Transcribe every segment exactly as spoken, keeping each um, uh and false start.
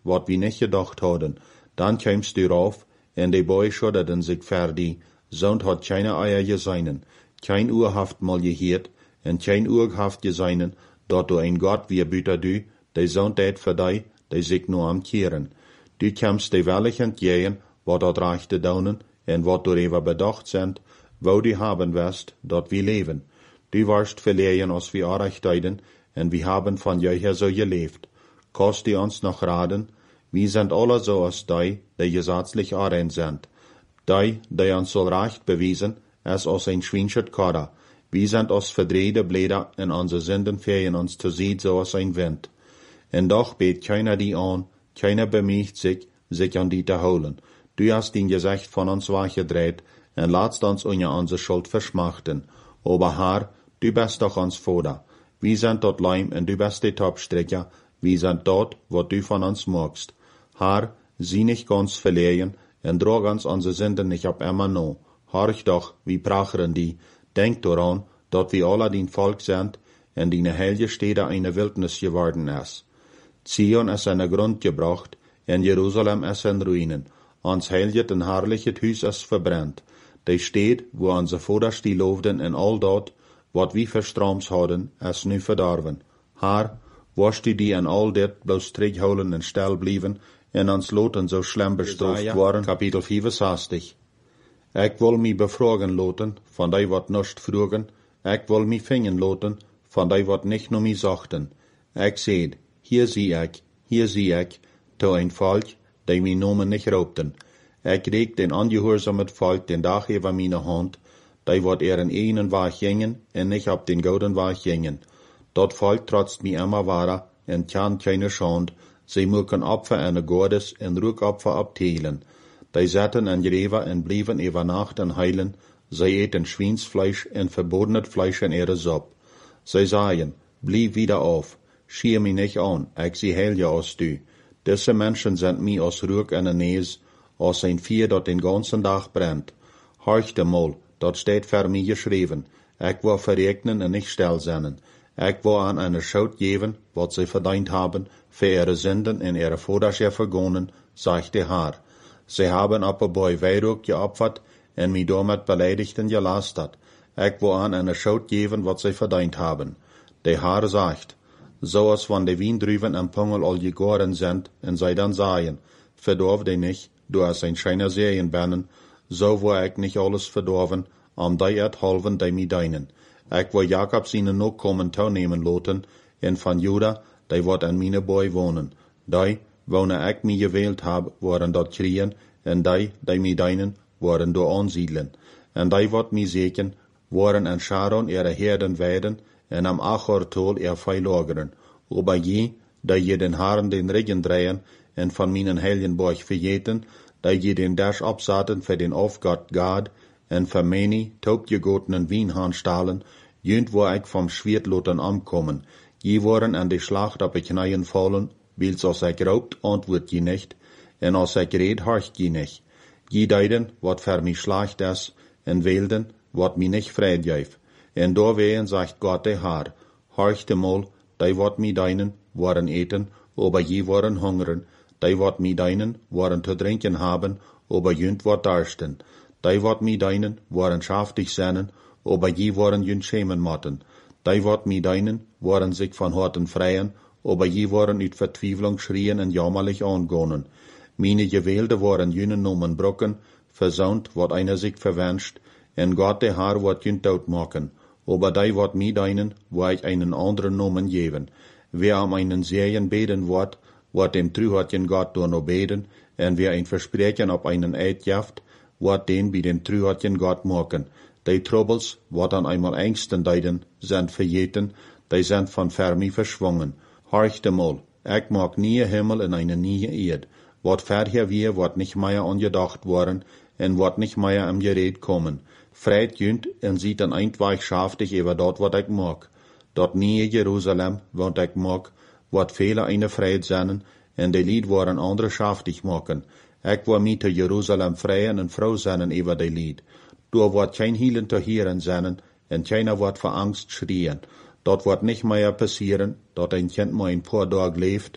wat wie nicht gedacht hadden. Dan kämst du rauf, en de boy schudderden sich fertig, zond hat keine Eier geseinen, kein Uhr haft mal geheert, en kein Uhr haft geseinen, dat du ein Gott wie büter du, de zond dat für dei, de sich nur am kehren. Du kämst de wellig entgehen, wat dat reichte daunen, en wat du ever bedacht sind, wo du haben wirst, dat wir leben. Du warst verlehen, als wir Arrechteiden, en wir haben von jeher so gelebt. Kost du uns noch raten? Wir sind alle so als die, die gesetzlich arrein sind. Die, die uns soll Recht bewiesen, als aus ein Schwinschert Kader. Wir sind aus verdrehte Blätter, en unsere Sünden fehlen uns zu sehen, so als ein Wind. En doch bet keiner die an, keiner bemüht sich, sich an die zu holen. Du hast ihn Gesicht von uns weggedreht, en latst uns unter unsere Schuld verschmachten. Aber Herr, du bist doch uns Vater. Wir sind dort Leim, en du bist die Topstrecker. Wir sind dort, wo du von uns magst. Herr, sieh nicht ganz verlegen, en drog uns unsere Sünden nicht ab immer no. Horch doch, wie prachern die. Denk daran, dat wir alle dein Volk sind, en deine heilige Städte eine Wildnis geworden ist. Zion ist in Grund gebracht, en Jerusalem ist in Ruinen. Ons heiligt en herrliches Huis ist verbrennt. De Stadt, wo unsere Vater die loofden en all dat, wat wir verstroms hadden, ist nu verdorven. Herr, was du die en all dit bloß terugholen en stil blieven, en ons loten so schlimm bestraft worden. Kapitel vierenzestig. Ik wil mij bevragen loten, van die wat nicht vroegen, ik wil mij vingen loten, van die wat nicht nur mij zachten. Ik zeid, hier zie ik, hier zie ik, to een volk, die mij nomen nicht raubten. Ik reeg den angehorsamen volk den dag over mijn hand, die wat er in einen Weg gingen, en nicht ab den gouden Weg gingen. Dat volk trotzt mij immer wahrer, en kan keine Schand, sie mögen Opfer en Gottes en Rückopfer abteilen. Die zaten en greven en blieven über Nacht en heilen, sie eten Schweinsfleisch en verbodenes Fleisch in ihre Suppe. Sie sagen, blieb wieder auf, schier mich nicht an, ich sie heil ja aus du. Diese Menschen sind mir aus Ruck en Nees, aus ein Vier, dat den ganzen Tag brennt. Horchte mal, dat steht für mich geschrieben, ich will verregnen en nicht still sein. Ich will an eine Schuld geben, wat sie verdient haben, für ihre Sünden in ihre Vaterschaft vergonnen, sagt der Herr. Sie haben aber bei Weihrauch geopfert en mich damit beleidigt und gelastet. Ich will an eine Schuld geben, wat sie verdient haben. Der Herr sagt, so als wenn die Wien drüben am Pungel all gegoren sind, und sie dann sagen, verdorf dich nicht, du hast ein scheiner Serienbernen, so will ich nicht alles verdorven, am die erhalven, die mir deinen. Ich will Jakob seine Nachkommen teilnehmen loten, en von Juda, die wird an meine Boy wohnen. Die, wonne ich mich gewählt hab, worden dort kriegen, en die, die mir deinen, worden dort ansiedeln. En die wird mich segen, worden an Sharon ihre Herden weiden, en am Achortol ihr Feil lagern. Aber je, die je den Haaren den Regen drehen, en von meinen heiligen Borg vergeten, die je den Dash absaten für den Aufgott Gad, en für meine taubgegotenen Wienhahn stahlen, jünd wo ich vom Schwertloten ankommen, je waren an die Schlacht ab die Kneien fallen, wils als ich raubt, antwort je nicht, en als ich red, horcht je nicht. Je deiden, wat für mich schlacht ist, en wählden, wat mi nicht freit geif. En da wehen, sagt Gott der Herr, horchte mal, die wat mi deinen, waren eten, aber je waren hungern, die wat mi deinen, waren zu trinken haben, aber jünd wat darsten. Die wat mi deinen, waren schaftig seinen, aber je waren jünd schämen motten. Die wat mi deinen, waren sich von Horten freien, aber je waren uit Vertwiefelung schrien en jammerlich angonen. Meine Gewählte waren jünen Nomen brocken, versaunt, wat einer sich verwünscht, en Gott der Herr wat jünd tot machen. Aber die wat mi deinen, wo ich einen anderen Nomen geben. Wer am einen Serien beten wird, wat dem Trühatjen Gott door no beten, en wer ein Versprechen auf einen Eid jaft, wat den bei dem Trühatjen Gott machen. Die Troubles, wat an einmal Ängsten deiden, sind verjeten, die sind von Fermi verschwungen. Horchte mal, ich mag nie Himmel in eine nie Erd. Wat vorher wir, wat nicht mehr angedacht worden, en wat nicht mehr am Gerät kommen. Freit jünd en sieht dann eintweich schaftig über dort, wat ich mag. Dort nie Jerusalem, wat ich mag, wat viele eine Freit seinen, en die Lied waren andere schaftig machen. Ich war mit Jerusalem freien en froh seinen über die Lied. Du wird kein Hielen zu hören seinen, en keiner wird vor Angst schrien. Dort wird nicht mehr passieren, dort ein Kind mal ein paar Tage lebt,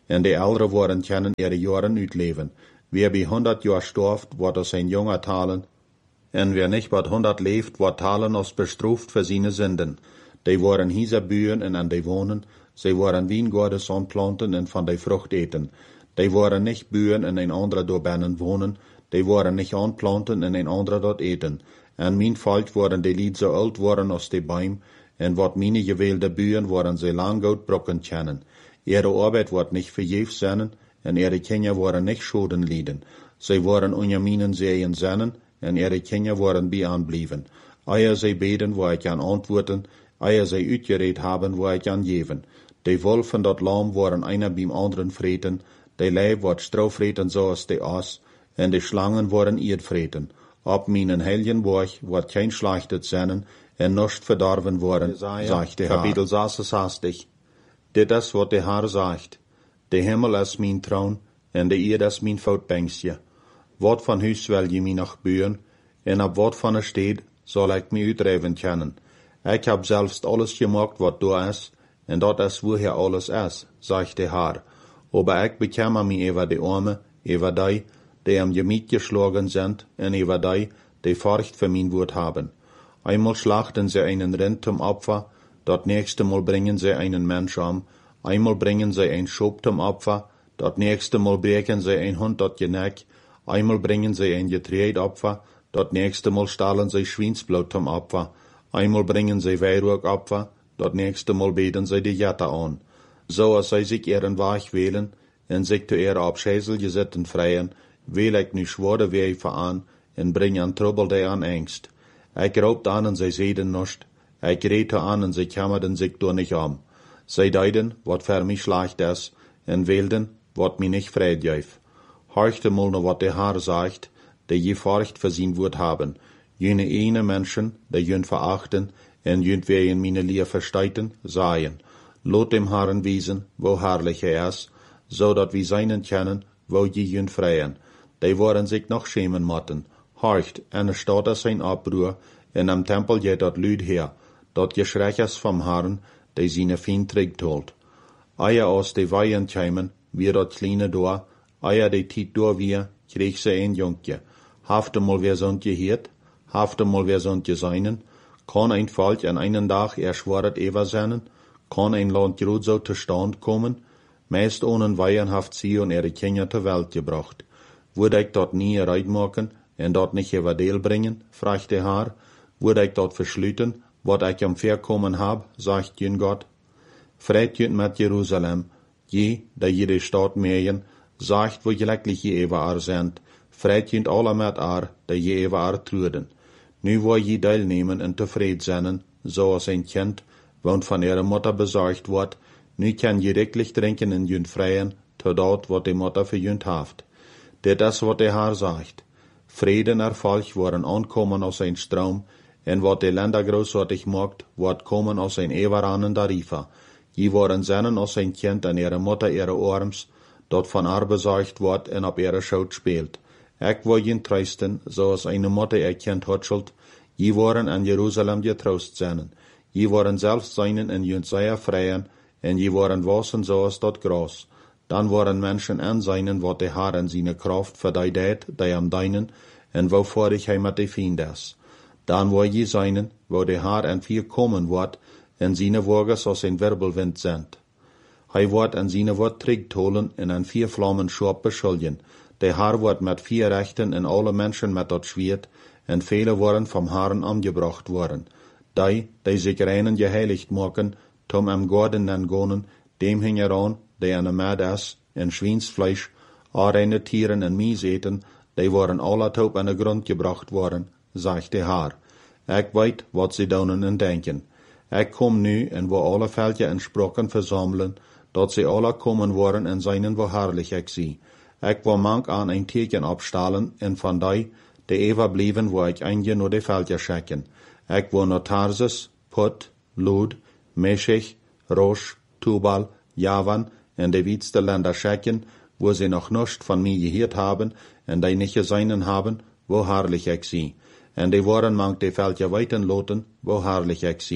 en de ouderen worden kennen ihre Jaren uitleven. Wie bij honderd jaar storft, wordt als een jonger talen, en wie nicht wat honderd leeft, wordt talen als bestraft voor zijn zinden. Die worden hier buien en aan die wonen, zij worden wijngaarden aanplanten en van die vrucht eten. Die worden nicht buien en een andere door binnen wonen, die worden nicht aanplanten en een andere dort eten. En mijn volk worden die lied zo oud worden als die boom, en wat meine gewählte buien worden zij lang goed brokken kennen. Ihre Arbeit wordt nicht vergeefs zijn, en ihre Kinder worden nicht Schulden lieden. Zij worden onder minen zeeën zijn, en ihre Kinder worden bij aanblijven. Eier zij beden, waar ik aan antwoorden, eier zij uitgereed hebben, waar ik aan geven. De wolf en dat lam worden einer beim anderen vreten, de leeuw wordt strouw vreten zoals de as, en de slangen worden eerd vreten. Op mijn helgen borg wordt geen slachtet zijn, en nicht verdorven worden, zegt de Heer. Kapitel zesenzestig. Dit is wat de Heer zegt. De hemel is mijn troon, en de eerd is mijn voetbankje. Wat van huis wil je mij nog buien, en op wat van een stad zal ik mij uitdrijven kennen. Ik heb zelfs alles gemaakt wat daar is, en dat is woher alles is, zegt de Heer. Aber ik bekemme mij over de armen, over die, die am Gemiet geschlagen sind, en over die, die Furcht für mein Wort haben. Einmal schlachten sie einen Rind zum Opfer, dat nächste Mal bringen sie einen Mensch um, einmal bringen sie ein Schop zum Opfer, dat nächste Mal brechen sie ein Hund dat Genick, einmal bringen sie ein Getreidopfer, dat nächste Mal stahlen sie Schweinsblut zum Opfer, einmal bringen sie Weihrauchopfer, dat nächste Mal beten sie die Jette an. So als sie sich ihren Weg wählen, en sich zu ihrer Abschäsel gesitten freien, will ich nu schwore Weife an, en bring an Trouble die an Angst. Ich raubt an en sie sehen nicht, ich rete an en sie kämmerden sich door nicht um. Sie deiden, wat für mich schlecht ist, en wählten, wat mich nicht freit geif. Horchte mal noch wat der Herr sagt, die je Furcht für sein Wort haben. Jene eine Menschen, die jün verachten, en jünt wir in meine Lehr versteiten, seien. Lot dem Herrn wiesen, wo herrlich er ist, so dat wir seinen kennen, wo je jün freien. Die worden sich noch schämen motten. Horcht, en er staat es ein Abruhr, en am Tempel geht dat Lüd her, dat Geschrech ist vom Herrn, die seine Fien trägt holt. Eier aus de Weihen kämen, wir dat kleine Dor, eier de Tiet Dor wir, krieg se ein Junkje. Hafte mal wer sind gehört, hafte mal wer sind geseinen, kann ein Volk an einen Tag erschworet ewer seinen, kann ein Land grad so zu Stand kommen, meist ohne Weihen haft sie und ihre Kinder zur Welt gebracht. Würde ich dort nie reit machen, en dort nicht über Deel bringen, fragt der Herr, würde ich dort verschlüten, wat ich am Verkommen hab, sagt jün Gott. Freit jün mit Jerusalem, je, da jede Stadt mähen, sagt, wo glücklich je über ar sind, freit jün alle mit ar, da je über ar truden. Nu wo je teilnehmen en tevreden zijn, zoals een kind, woont van ihre Mutter besorgt wordt, nu kan je riklich trinken in jün freien, totdat wat die Mutter für jün haft. Dit is wat der Herr sagt. Frieden erfolg worden ankommen aus ein Strom, en wat de Länder großartig macht, wordt kommen aus ein everanender Riefer. Je worden sennen aus ein Kind an ihre Mutter ihre Arms, dat van haar besorgt wordt en op ihre Schoot speelt. Ik wil je trösten, zoals eine Mutter ihr Kind hutschelt, je worden an Jerusalem getrost sennen. Je worden selbst seinen en jün sehr freien, en je worden wassen zoals dat Gras. Dan worden Menschen an seinen, wat de Herr in seine Kraft für die deed, die am deinen, en wovor ich hij met de Fiend is. Dan wo je seinen, wo de Herr en vier kommen wordt, en seine Wogen als ein Wirbelwind sind. Hij wordt en seine Wort trägt holen en an vier Flammen schorp beschuldigen. De Herr wordt met vier Rechten en alle Menschen met dat Schwert, en viele worden vom Herrn angebracht worden. Die, die sich reinen geheiligt maken, tom am Gorden en gonen, dem hingeran, die an Mad is, en Schweinsfleisch, reine Tieren en Mies eten, die worden alle taub an de Grund gebracht worden, sagt de Herr. Ik weet wat sie doen en denken. Ik kom nu en wo alle Völker en Sprachen versammeln, dat sie alle kommen worden en seinen wo herrlich ik zie. Ik wil mank aan een teken opstalen en van die, die ever blijven wo ik eindje nur de Völker schicken. Ik wil naar Tarsus, Put, Lud, Meshech, Rosh, Tubal, Javan en de wietste Länder schicken, wo sie noch nicht von mir gehört haben en die nicht seinen haben, wo herrlich ich sie. En die worden mank de Völker weiten loten, wo herrlich ich sie.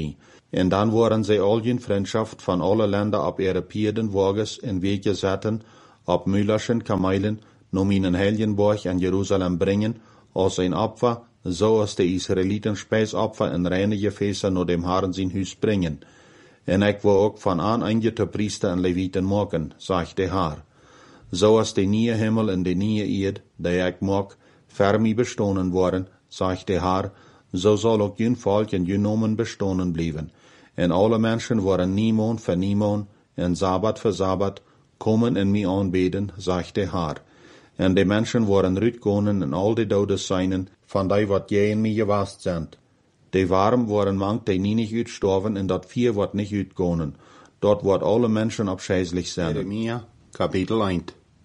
En dan waren zij al in vriendschaft van alle landen op ihre Pierden wagens in weg gezetten, op Mühlerschen Kamelen, om in een Heiligenborg in Jeruzalem brengen, als een Opfer, zoals de Israëlieten Speisopfer in reine Gefäße naar dem Herrn zijn huis brengen. En ik wil ook van aan eindje te priester en levieten maken, zegt de Heer. Zoals de nieuwe hemel en de nieuwe eerd, die ik maak, fermi bestonen worden, zegt de Heer, zo zal ook jun volk en jun nomen bestonen blijven. En alle mensen worden niemon voor niemon, en Sabbat voor Sabbat, komen en mij aanbeden, zegt de Heer. En de mensen worden uitkomen en al de doden zijn, van die wat jij en mij gewast zijn. De warm worden mank die niet uitstorven en dat vier wordt niet uitkomen. Dort wordt alle mensen opscheiselijk zijn. Jeremia, kapitel één.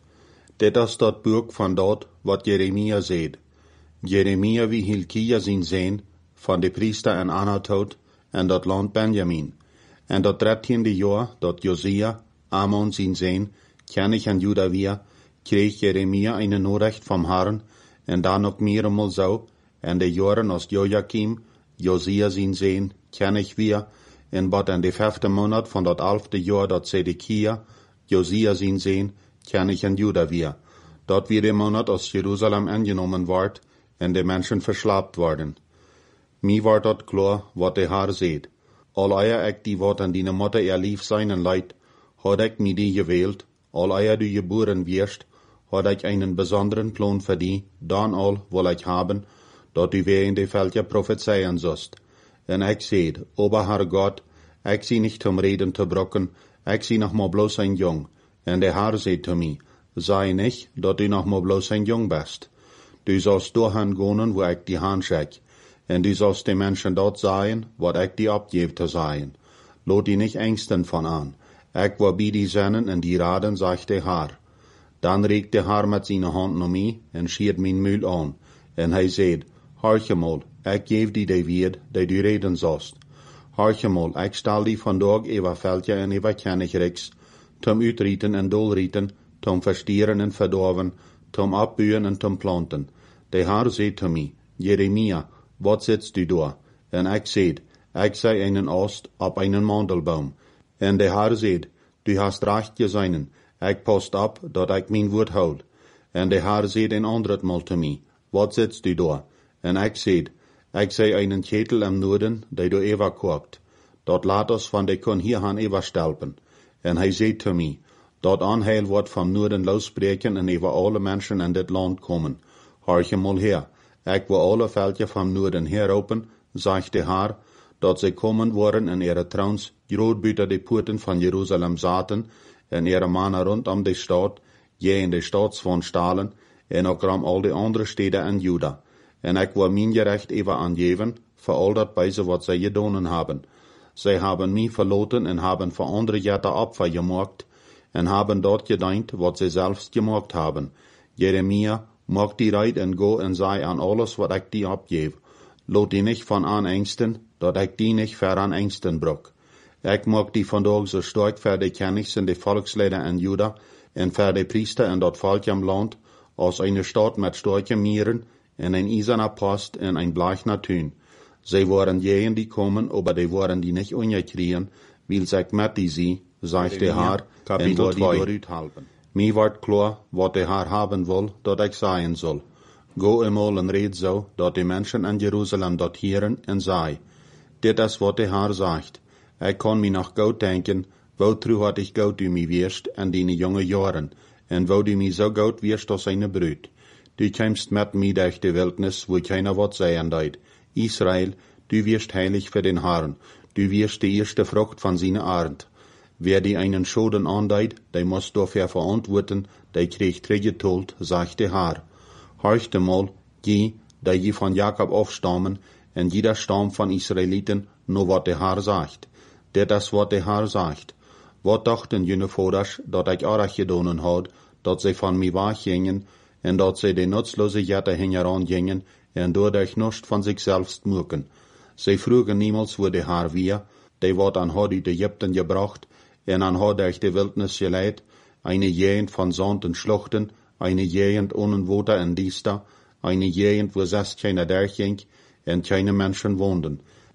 Dit is dat boek van dat wat Jeremia zegt. Jeremia wie Hilkia zijn zijn, van de priester en Anatot, en dat land Benjamin. En dat dertiende jaar, dat Josia, Amon zijn zijn, König en Juda weer, kreeg Jeremia een Nachricht vom Herrn, en dan nog meermaal zo, en de jaren als Joachim, Josia zijn zijn, König weer, en wat in de vijfde maand van dat elfde jaar dat Zedekia, Josia zijn zijn, König en Juda weer. Dat weer de maand als Jeruzalem ingenomen wordt, en de mensen verslaapt worden. Mij wordt dat klaar, wat de Heer zegt. Al eier ik die wat aan die motte er lief zijn en leid, had ik mij die gewählt, al eier du geboren wirst, had ik einen besonderen plan für die, dan al wil ik haben, dat du weer in de Völker prophezeien sollst. En ik zeid, Ober Herr Gott, ik zie nicht zum Reden te brocken, ik zie noch mal bloß ein Jung. En de Herr zeid zu mir, sei nicht, dat du noch mal bloß ein Jung bist. Du sollst doorgaan gaan wo ik die Hand schek, en du sollst de mensen dort sagen, wat ik die opgeef te sagen. Lot die nicht ängsten von an. Ik wil bij die zennen en die raden, sagt de Herr. Dan reikt de Herr met zijn hand naar mij en schiert mijn muil aan. En hij zei, horch mal, ik geef die de wierd, die du reden zost. Horch mal, ik stel die vandaag over veldje en over kennigriks, tom uitrieten en dolrieten, tom verstieren en verdorven, tom opbuien en tom planten. De Herr zei te mij, Jeremia, wat zitst du daar? En ik zei, ik sei einen Ost op einen Mandelbaum. En de Herr zei, du hast recht geseinen, ik post op, dat ik mijn woord houd. En de Herr zei een anderet mal te mij, wat zitst du daar? En ik zei, ik sei einen Ketel am Noorden, die du ever koopt. Dat laat ons van de kon hier gaan ever stelpen. En hij zei te mij, dat aanheil wordt van Noorden losbreken en over alle mensen in dit land komen. Horch mal her, ik wil alle veldje van Noorden heropen, zegt de Heer, dat ze komen worden en ihre trouwens groot buiten de poorten van Jeruzalem zaten, en ihre mannen rondom de stad, je in de stad van stalen, en ook ram al de andere steden in Juda. En ik wil mijn gerecht even aangeven, voor al dat bij ze wat zij gedaan hebben. Zij hebben mij verloten en hebben voor andere jette Opfer gemaakt, en hebben dat gedenkt wat zij zelfs gemaakt hebben. Jeremia, maak die rijdt en go en zei aan alles wat ik die opgeef. Lot die niet van aan engsten, dat ik die niet ver aan engsten brok. Ik maak die vandaag zo sterk voor de kennigs en de volksleden in Juda, en voor de priester en dat volk im land, als eine stad met sterke mieren, en een eiserner post en een bleichner tuin. Zij waren jenen die komen, aber die waren die nicht ungekriegen, weil sich met die sie, zegt de Heer, en wil die dooruit helpen. Mij wordt klaar, wat de Heer haben wil, dat ik zeggen zal. Go eenmaal en red zo, dat de mensen in Jeruzalem dat hieren en zei. Dit is wat de Heer zegt. Ik kan mij nog goed denken, wo tru had ik goed u mij weerst in die jonge jaren, en wo du mij zo goed weerst als een bruid. Du kämst met mij durch de wildnis, wo keiner wat zeggen deed. Israel, du wirst heilig für den Herrn, du wirst die erste Frucht von seiner Art. Wer die einen Schaden andeit, der muss dafür verantworten, der kriegt Trägetod, sagt der Herr. Horchte mal, je, da je von Jakob aufstammen, en jeder Stamm von Israeliten, nur wat der Herr sagt. Dit is wat der Herr sagt. Wat dachten jene Voders, dat ik arg gedonen had, dat zij van mij weggingen, en dat zij de nutzlose Jette hingeran gingen, en doordat nichts van zichzelf moeken. Zij vroegen niemals wo de Herr weer, die wat aan had uit Egypten gebracht, en aan had durch de wildnis geleid, eine Gegend van Sand en Schluchten, eine Gegend ohne Water en Diester, eine Gegend wo selbst keiner durchging, en keine Menschen woonden.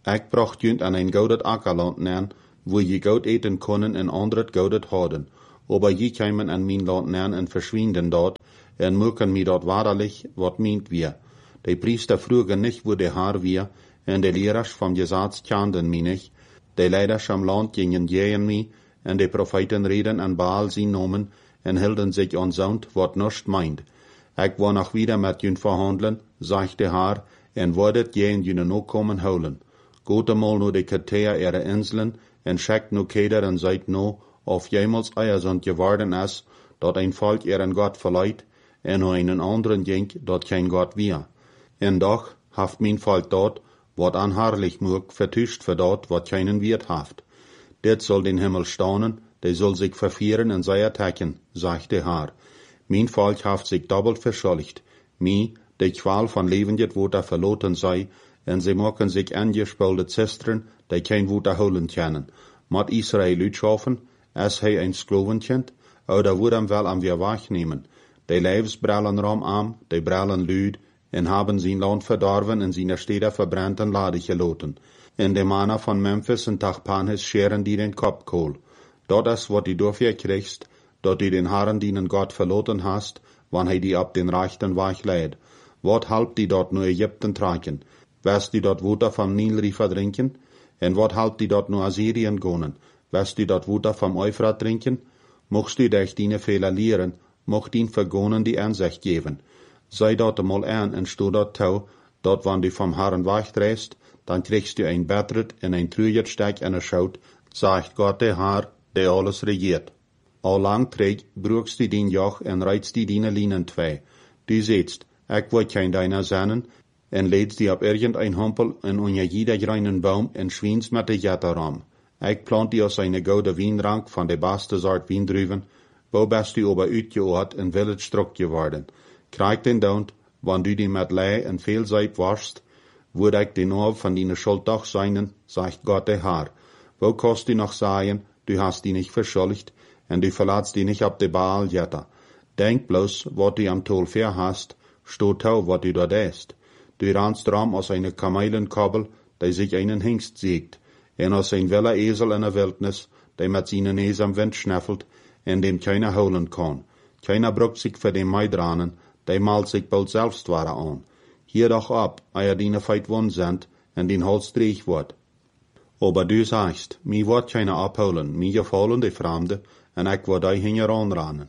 Ik bracht junt an ein goudet Ackerland nähen, wo je goud eten können en andret goudet houden. Aber je kämen an mein Land nähen en verschwinden dort, en möken mi dort wahrlich, wat meint wir. Die Priester frugen nicht, wo der Haar wir, en de Lehrers vom Gesetz kannten mi nicht. De Leiders am Land gingen gegen mi, en de Propheten reden an Baal sie nomen, en hielden sich an Sound, wat nicht meint. Ik war noch wieder mit jün verhandeln, sagt der Haar, en wordet jen jüne no kommen holen. Geht einmal nur de Katea ihre Inseln, en schickt no keder en seid no, auf jemals eier sind geworden is, dat ein Volk ihren Gott verleiht, en no einen anderen jenk, dat kein Gott wir. En doch haft mein Volk dort, wat anharrlich mög, vertuscht für dort, wat keinen Wirt haft. Det soll den Himmel staunen, der soll sich verfieren en sei attacken, sagt der Haar. Mein Volk haft sich doppelt verschuldigt, mi, de Qual von lebendet Wutter verloten sei, en sie mocken sich angespülte Zistren, die kein Wutter holen können. Mat Israel uitschaffen, es hei ein Sklovenkind, oder wurden wel am wir wahrnehmen. Die Leibsbrallen ram am, die brallen lüd, en haben sein Land verdorven en seine Städte verbrannten Lade geloten. En de Mana von Memphis en Tachpanhes scheren die den Kopfkohl. Dort is wat die dafür kriegst, dort die den Herren dienen Gott verloten hast, wann hei die ab den rechten Weich leid. Wat halb die dort nur Ägypten tragen? Wirst die dort Wutter vom Nilrief trinken? En wat halb die dort nur Assyrien gonen? Wirst die dort Wutter vom Euphrat trinken? Mochst du dich deine Fehler lehren, mocht ihn vergonen die Ansicht geben. Sei dort einmal an en sto dort tau, dort wann du vom Herren wegdrehst, dann kriegst du ein Bettret en ein trüget Steck en a Schaut, sagt Gott der Herr, der alles regiert. Al lang träg, brugst du din Joch en reizt die dine Linen zwei. Du sehtst, ik wollt kein deiner sennen, en lädst die ab irgendein Humpel en unja jeder greinen Baum en schwiens mit de Jetteram. Ik plant die aus eine goude Wienrank von de beste Sort Wiendrüven, wo bist du aber uitgeoord en will het struk geworden. Krijg den Daunt, wann du die mit Lei en veel Seip warst, würde ik den Ohr von dine Schuld doch seinen, sagt Gott der Herr. Wo kost du noch sagen, du hast die nicht verschuldigt, en du verlatst die nicht ab de Baal Jetta. Denk bloß, wat du am Tol fair hast, sto tau, wat du dort ist. Du rannst ram aus einer Kamelenkobbel, der sich einen Hengst siegt, en aus ein weller Esel in der Wildnis, der mit seinen Nes am Wind schnaffelt, en dem keiner holen kann. Keiner bruckt sich für den Maidranen, der malt sich bald selbst wahre an. Hier doch ab, eier dine feit wund sind, en den Hals dreig wird. Aber du sagst, mi wird keiner abholen, mi gefallen die Fremde, en ik word ei hinger anranen.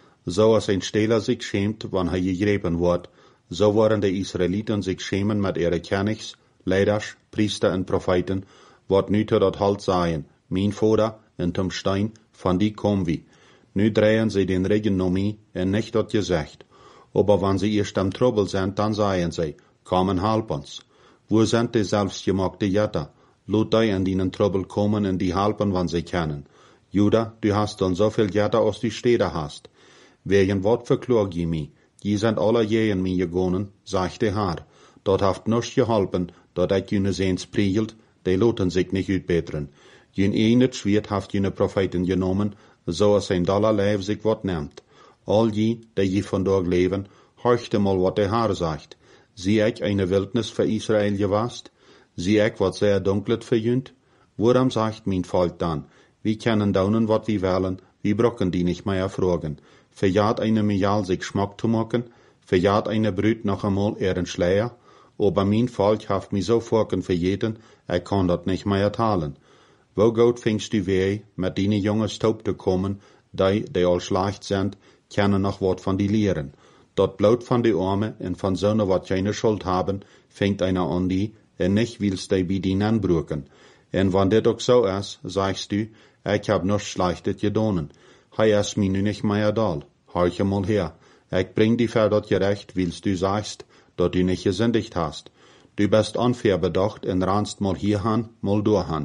So als ein Stehler sich schämt, wann er gegrepen wird, so waren die Israeliten sich schämen mit ihren Königs, Leiders, Priester und Propheten, wat nu tot dat halt seien, mein Vater en zum Stein, von die kom wie. Nu drehen sie den Regen no mi, en nicht dat gesagt. Aber wenn sie erst am Trouble sind, dann sagen sie, kommen halb uns. Wo sind die selbstgemachte Jätter? Lot die an denen Trouble kommen und die halpen, wann sie können. Juda, du hast dann so viel Jätter aus die Städte hast. Wegen wat verklog je mi? Die sind alle jehen mi gegonen, sagt der Herr. Dort haft nichts geholpen, dort ik jene seens priegelt, die loten sich nicht uitbeteren. Jün enet Schwert haft jene Propheten genommen, so als ein Dollar Leib sich wat nimmt. All die, die je vandaag leven, horchte mal wat der Herr sagt. Zie ik eine Wildnis für Israel gewast? Zie ik wat sehr dunklet verjünt? Worum sagt mein Volk dann? Wir können daunen wat wir wollen, wir brocken die nicht mehr fragen. Verjaht eine Mijal sich Schmack zu machen, verjaht eine Brüt noch einmal ihren Schleier, aber mein Volk haft mich so vorken verjeten, er kann dat nicht mehr talen. Wo gut fingst du weh, mit dine junge Staub zu kommen, die, die all schlecht sind, können noch wat von die lehren. Dort Blut von die Arme und von Söhne wat keine Schuld haben, fängt einer an die, en nicht willst die bei denen anbrücken. En wann dit auch so is, sagst du, ich hab noch Schlechtes gedonen. Hei is mi nu nicht mehr da. Horche mal her. Ich bring die für dat gerecht, willst du sagst, dat du nicht gesündigt hast. Du bist unfair bedacht en rannst mal hierhan, mal dorhan.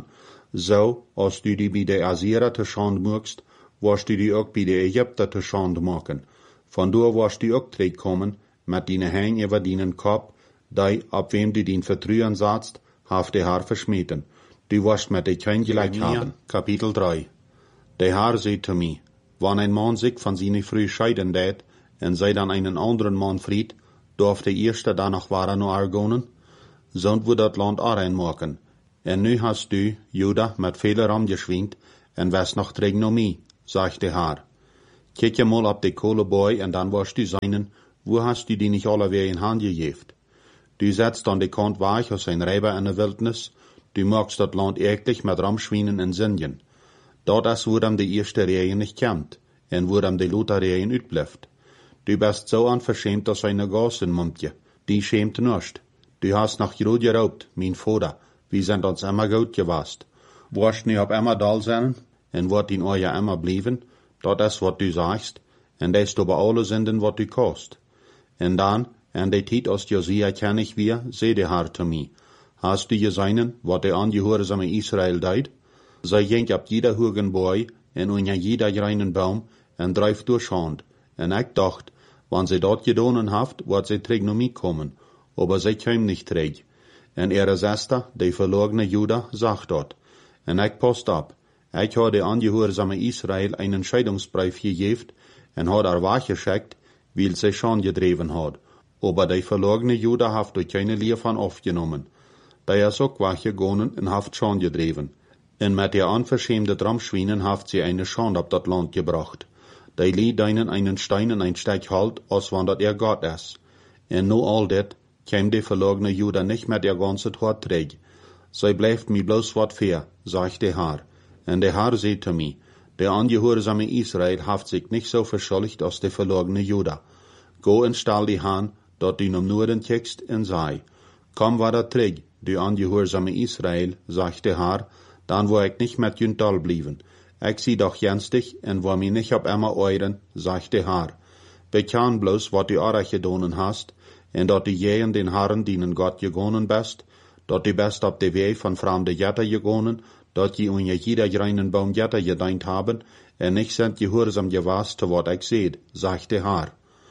So, als du die bei der Assyrer te Schand mögst, wirst du die auch bei der Ägypter te Schand machen. Von da wirst du auch kommen, mit deine Hänge über deinen Kopf, die, ab wem du den vertrühen satzt, haft der Herr verschmieden. Du wirst mit dir kein Gleich haben. Kapitel drei. Der Herr sagt zu mir, wenn ein Mann sich von seiner Frau scheiden tät, und sei dann einen anderen Mann fried, darf der Erste danach wahre nur argonen? Sonst wird das Land auch reinmachen. En nu hast du, Juda, met vele ram geschwind, en was nog tregnomie, sagte haar. Kijk je mal op de kolenboy en dan was du seinen, wo hast du die nicht alle weer in hand gegeven? Du setzt an de kant weg als ein Räber in der Wildnis, du magst dat Land eklig met Ramschwienen en Sindjen. Dat is woedem de eerste Regen nicht kennt, en woedem de Luther Regen uitblijft. Du bist so unverschämt als eine Gassen, Mumpje, die schämt nicht. Du hast nach Jod geraubt, mein Vater, wir sind uns immer gut gewast. Warst nie ob immer da sein, en wird in euer immer blieben, dat is wat du sagst, en das über alle Sünden wat du kost. En dann, en de tijd als Josia kenn ich wir, seh de haar zu mir. Hast du gesehen, wat de angehorsame Israel deed? Zij ging op jeder hogen boy, en unja jeder greinen Baum, en drijft durch Hand. En ik dacht, wann sie dort gedonen haft, wird sie tregnomie kommen, aber sie käm nicht träg. En ihre Schwester, die verlorene Juda, sagt dort. En ik post ab. Ich habe de angehorsame Israel einen Scheidungsbrief gegeben, en hat er weggeschickt, weil sie schon gedreven hat. Aber die verlorene Juda haft durch keine Lehr von aufgenommen. Der ist auch weggegangen en haft schon gedreven. En mit der unverschämte Dramschwienen haft sie eine Schande ab dat Land gebracht. Die lied ihnen einen Stein in ein Stück halt, als wann dat er Gott ist. En nu all dat, käm die verlorene Juda nicht mit der ganze Tat träg. Sie bleibt mi bloß wat fair, sagt der Herr. En der Herr sagt zu mir, der angehorsame Israel haft sich nicht so verschuldigt als der verlorene Juda. Go en stall die Hahn, dort du nom Norden kiekst en sei. Komm wieder träg, du angehorsame Israel, sagt der Herr, dann wo ich nicht mit jünt dal blieben. Ich sieh doch jenstig en wo mi nicht ob immer euren, sagt der Herr. Bekan bloß, wat du auch gedonen hast, en dort du jähen den Herren dienen Gott gegonen bist, dort du best ob de Weg von fremde Jätter gegonen, dort je unja jeder greinen Baum Jätter gedeint haben, en nicht sind gehorsam gewast zu wat ich seht, sagt der Herr.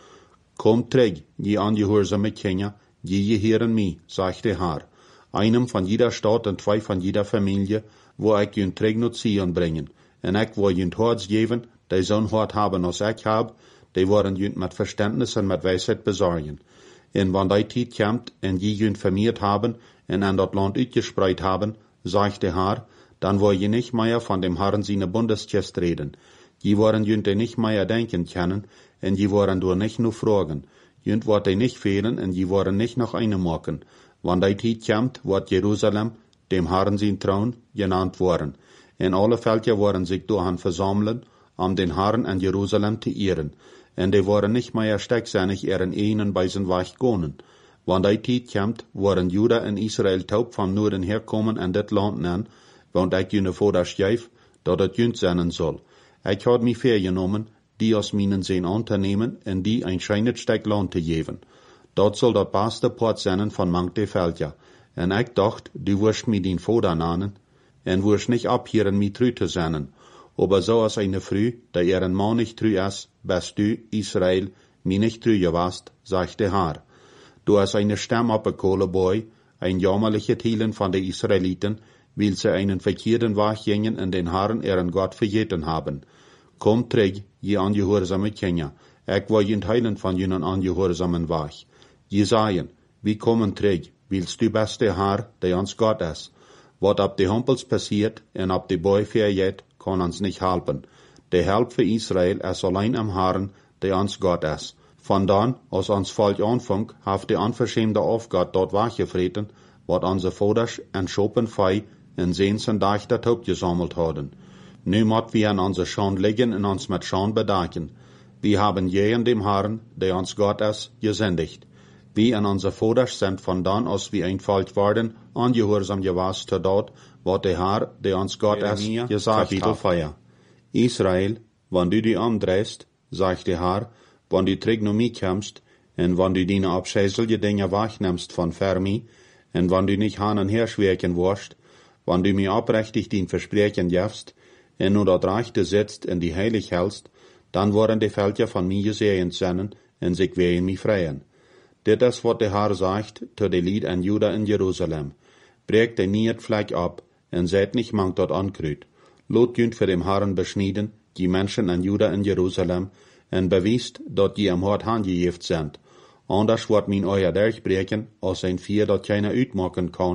Kommt träg, je angehorsame Kinder, je je hören mi, sagt der Herr. Einem von jeder Stadt und zwei von jeder Familie, wo ich jün träg nur Zion bringen, en ich wo jün Horts geben, die so'n Hort haben als ich hab, die wollen jün mit Verständnis und mit Weisheit besorgen. En wann die Zeit kommt, en je jün vermehrt haben, en an dat Land uitgespreit haben, sagt der Herr, dann wo je nicht mehr von dem Herrn seine Bundesgest reden. Je wollen jünt nicht mehr denken können, en je wollen nur nicht nur fragen. Jünt wird die nicht fehlen, en je wollen nicht noch eine machen. Wann die Zeit kommt, wird Jerusalem, dem Herrn sein Thron, genannt worden. En alle Völker wollen sich daran versammeln, um den Herrn in Jerusalem zu ehren. En die wollen nicht mehr stecksinnig ihren Ehen bei sein Weg gehen. Wann die Zeit kommt, wollen Juda und Israel taub vom Norden herkommen in das Land nennen, want ich jüne Vater schreef, dat het jünt sein soll. Ich had mich vergenommen, die aus meinen Sehen anzunehmen und die ein scheinet Stück Land zu geben. Dat soll dat beste Port sein von manche Völker. En ich dacht, du wirst mir den Vater nennen, en wirst nicht abhören, mich treu zu sein. Aber so als eine Früh, der ihren Mann nicht treu ist, bist du, Israel, mir nicht treu gewast, sagt der Herr. Du hast eine Stamm abgekohlen, Boy, ein jammerliche Teilen von den Israeliten, weil sie einen verkehrten Weg gingen und den Herrn ihren Gott vergeten haben. Kommt träg, je angehorsame Kinder, ich will jünt heilen von jenen angehorsamen Weg. Je sagen, wie kommen träg, willst du bist der Herr, der uns Gott ist. Wat ab de Humpels passiert und ab de Boy verjet, kann uns nicht helfen. Der Help für Israel ist allein am Herrn, der uns Gott ist. Von dann, als uns Volk anfang, haft die unverschämte Aufgabe dort weggefreten, wat unsere Vaters en Schopenfei en Sehns und Dächter taub gesammelt haben. Nu mott wir an unser Schand liegen und uns mit Schand bedanken. Wir haben je in dem Herrn, der uns Gott ist, gesündigt. Wir und unsere Vaters sind von dann aus wie ein Volk worden, angehorsam gewast zu dort, wat der Herr, der uns Gott ist, gesagt hat. Israel, wann du die andrehst, sagt der Herr, wann du Tregnomie kommst, en wann du deine abscheuliche Dinge wegnimmst von Fermi, en wann du nicht han und her schwerken wirst, wann du mir abrechtig den Versprechen gibst, en nur dort Rechte sitzt und die heilig hältst, dann wollen die Völker von mir gesehen sein, en sich werden mich freien. Dit is wat der Herr sagt zu de Lied an Juda in Jerusalem. Breekt de niet Fleck ab, en seid nicht mangt dort ankrüt. Lot jünt für dem Herrn beschnieden, die Menschen an Juda in Jerusalem, en bewiest, dat die am Hort handgejeft sind. Anders wird min euer durchbreken, als ein Vier, dat keiner uitmaken kann,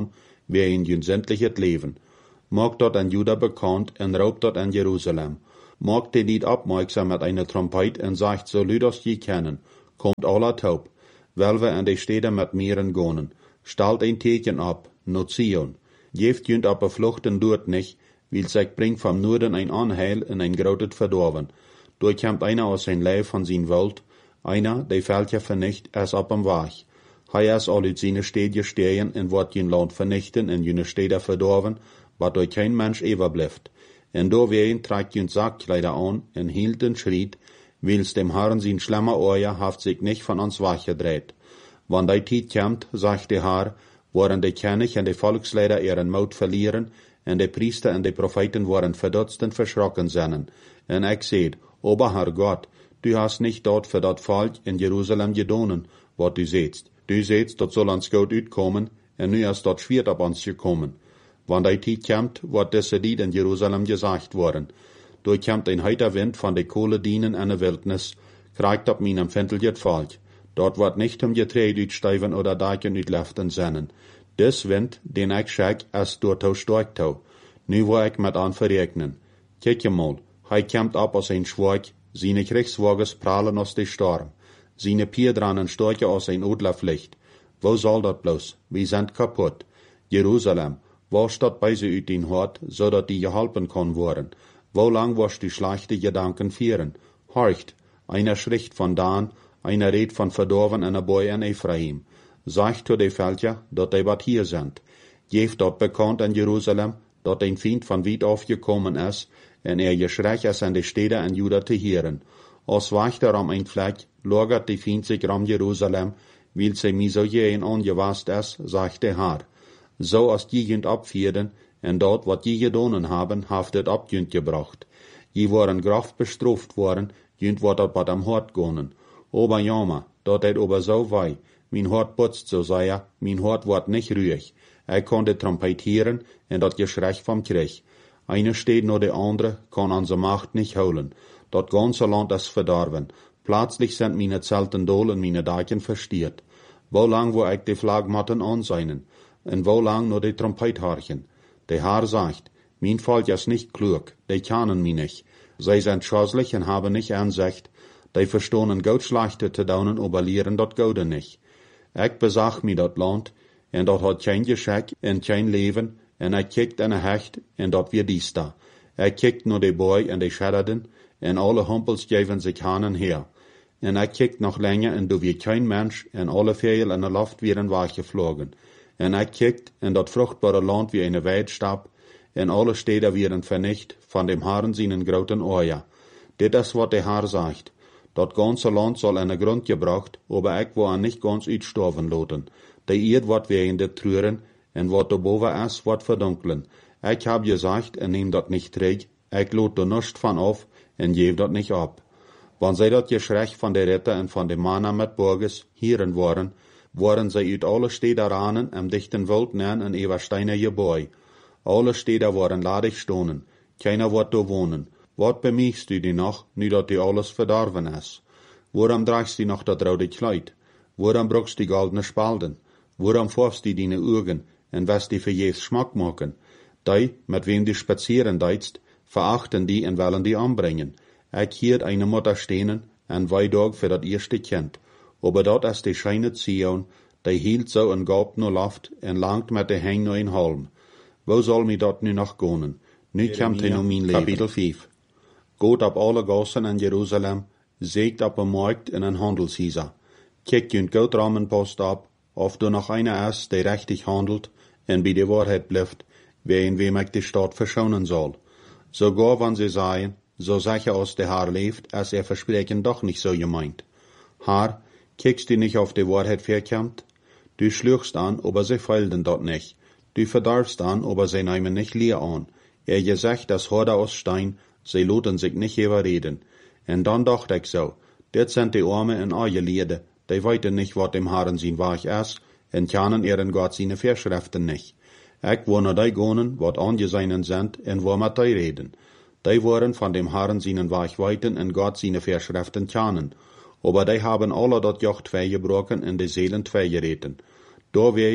wer in jün sämtliches Leben. Mag dort an Juda bekannt en raubt dort an Jerusalem. Mag die niet opmerksam met eine Trompet en sagt, so lüders je kennen, kommt aller taub, weil wir an die Städte mit Meeren gonen. Stalt ein Teken ab, no Zion. Jeft jünt aber fluchten dort nicht, weil sich bringt vom Norden ein Anheil in ein grautet Verdorven. Durchkämmt einer aus sein Leib von sin Welt, einer, der fällt ja vernicht, es ab am Wach. Hei es all ut seine Städte stehen en wird jen Land vernichten en jene Städte verdorven, wat durch kein Mensch überbleibt. En do wen tragt jünt Sackkleider an en hielt den Schritt, wils dem Herrn sin schlimmer Oja haft sich nicht von uns wachgedreht. Wann die Tid kämmt, sagt der Herr, worden die König en die Volksleider ihren Mut verlieren, en die Priester en die Propheten worden verdutzt en verschrocken sennen. En ich seht, Ober Herr Gott, du hast nicht dort für dat Volk in Jerusalem gedonen, wat du sehtst. Du sehtst, dort soll uns gut utkommen, en nu ist dort schwert ab uns gekommen. Wann die Tid kämmt, wird diese Lied in Jerusalem gesagt worden. Durchkämmt ein heiter Wind von de Kohle dienen an der Wildnis, kriegt ab mein empfindliches Volk. Dort wird nicht um Getreide utsteiven oder Daken utleften sennen. Des Wind, den ich schack, ist dort auch stark tau. Nu wo ich mit an verregnen. Kijk je mal, hij kämmt ab aus ein Schwag, seine Kriegswagens prallen aus de Storm. Seine Pierdranen storchen aus ein Odlerpflicht. Wo soll dat bloß? Wir sind kaputt. Jerusalem, wo statt bei sie ut den Hort, so dat die geholpen kann worden? Wo lang wirst du schlechte Gedanken führen? Horcht, einer schricht von Dan, einer red von verdorven en Boy en Ephraim. Sagt zu de Völker, dat die wat hier sind. Geeft dort bekannt in Jerusalem, dat ein Feind von weit auf gekommen ist, en er geschrech ist an de Städte en Juda te hören. Als wacht er am ein Fleck, lagert die Feind sich ram Jerusalem, weil sie mi so jähen angewast ist, sagt der Herr. So als die jünt abfieren, en dort wat die gedonen haben, haftet abjünt gebracht. Je waren graft bestraft worden, jünt wat dat bat am Hort gonen. Ober jammer, dat het ober so wei, mein Hort putzt so sei er, mein Hort ward nicht ruhig. Er konnte trompetieren, en dat Geschrech vom Krieg. Eine steht nur de andere, kann an so Macht nicht holen. Dat ganze Land ist verdorben. Plötzlich sind meine Zelten dol en meine Daken verstiert. Wo lang wo ich die Flagmatten anseinen, en wo lang nur die Trompetharchen. Der Herr sagt, mein Volk ist nicht klug, die kennen mich nicht. Sie sind schoslich en haben nicht Ansicht, die verstohnen Goldschlachte te daunen, aber lehren dat Gode nicht. Ich besag mi dat Land, en dat hat kein Geschick en kein Leben, en ich kijkt en hecht, en dat wir dies da. Ich kijkt nur die Boy en die Schadderden, en alle Humpels geven sich Hanen her. En ich kijkt noch länger, en du wie kein Mensch, en alle Vögel in der Luft wären weggeflogen. En ich kijkt, en dat fruchtbare Land wie eine Weidstab, en alle Städte wären vernicht, von dem Herrn seinen großen Oja. Dit is wat der Herr sagt. Dat ganze Land soll in der Grund gebracht, aber ich war nicht ganz uitstorven loten. Die Erd wird wegen der Trüren, en wat boven is, wird verdunklen. Ich hab gesagt, en neem dat nicht terug, ich lot da nichts von auf, en geef dat nicht ab. Wann sie dat Geschrech von der Ritter en von dem Mann mit Burges hieren waren, waren sie uit alle Städte ranen, am dichten Wald nähen en ewa Steiner Gebäu. Alle Städte waren ladig stonen, keiner wird da wohnen. Wat bemiechst du die noch, nu dat die alles verdorven is? Waarom draagst du noch dat rode Kleid? Waarom brauchst du goldene Spalden? Waarom vorfst du deine Augen, en was die verjefs Schmack machen? Die, mit wem du spazieren deitst, verachten die en wollen die anbringen. Ich hiert eine Mutter stehnen, en Weidog für dat erste Kind. Aber dort ist die scheine Zion, die hielt so en gab no Luft, en langt mit de Heng no in Halm. Wo soll mi dat nu noch gonen? Nu kämmt hin um mein Leben. Kapitel vijf. Geht ab alle Gassen in Jerusalem, seegt ab am Markt in een Handelshieser. Kijkt jünt gut Ramenpost ab, of du noch einer ist, der richtig handelt, en bei der Wahrheit bleibt, wer in wem ich die Stadt verschonen soll. Sogar wenn sie sagen, so sicher aus der Herr lebt, als er versprechen doch nicht so gemeint. Herr, kickst du nicht auf die Wahrheit verkämmt? Du schlüchst an, aber sie feilden dort nicht. Du verdarfst an, aber sie nehmen nicht leer an. Er gesagt, das Horde aus Stein, sie loten sich nicht überreden. En dann dacht ich so, dit sind die Arme in eure Liede, die weiten nicht, wat dem Herrn sein Weg ist, en kennen ihren Gott seine Verschriften nicht. Ich wo nur die gonen, wat angeseinen sind, en wo mit die reden. Die waren von dem Herrn seinen Weg weiten, en Gott seine Verschriften kennen. Aber die haben alle dat Joch zwei gebrochen, en die Seelen zwei gereten. Da wehen,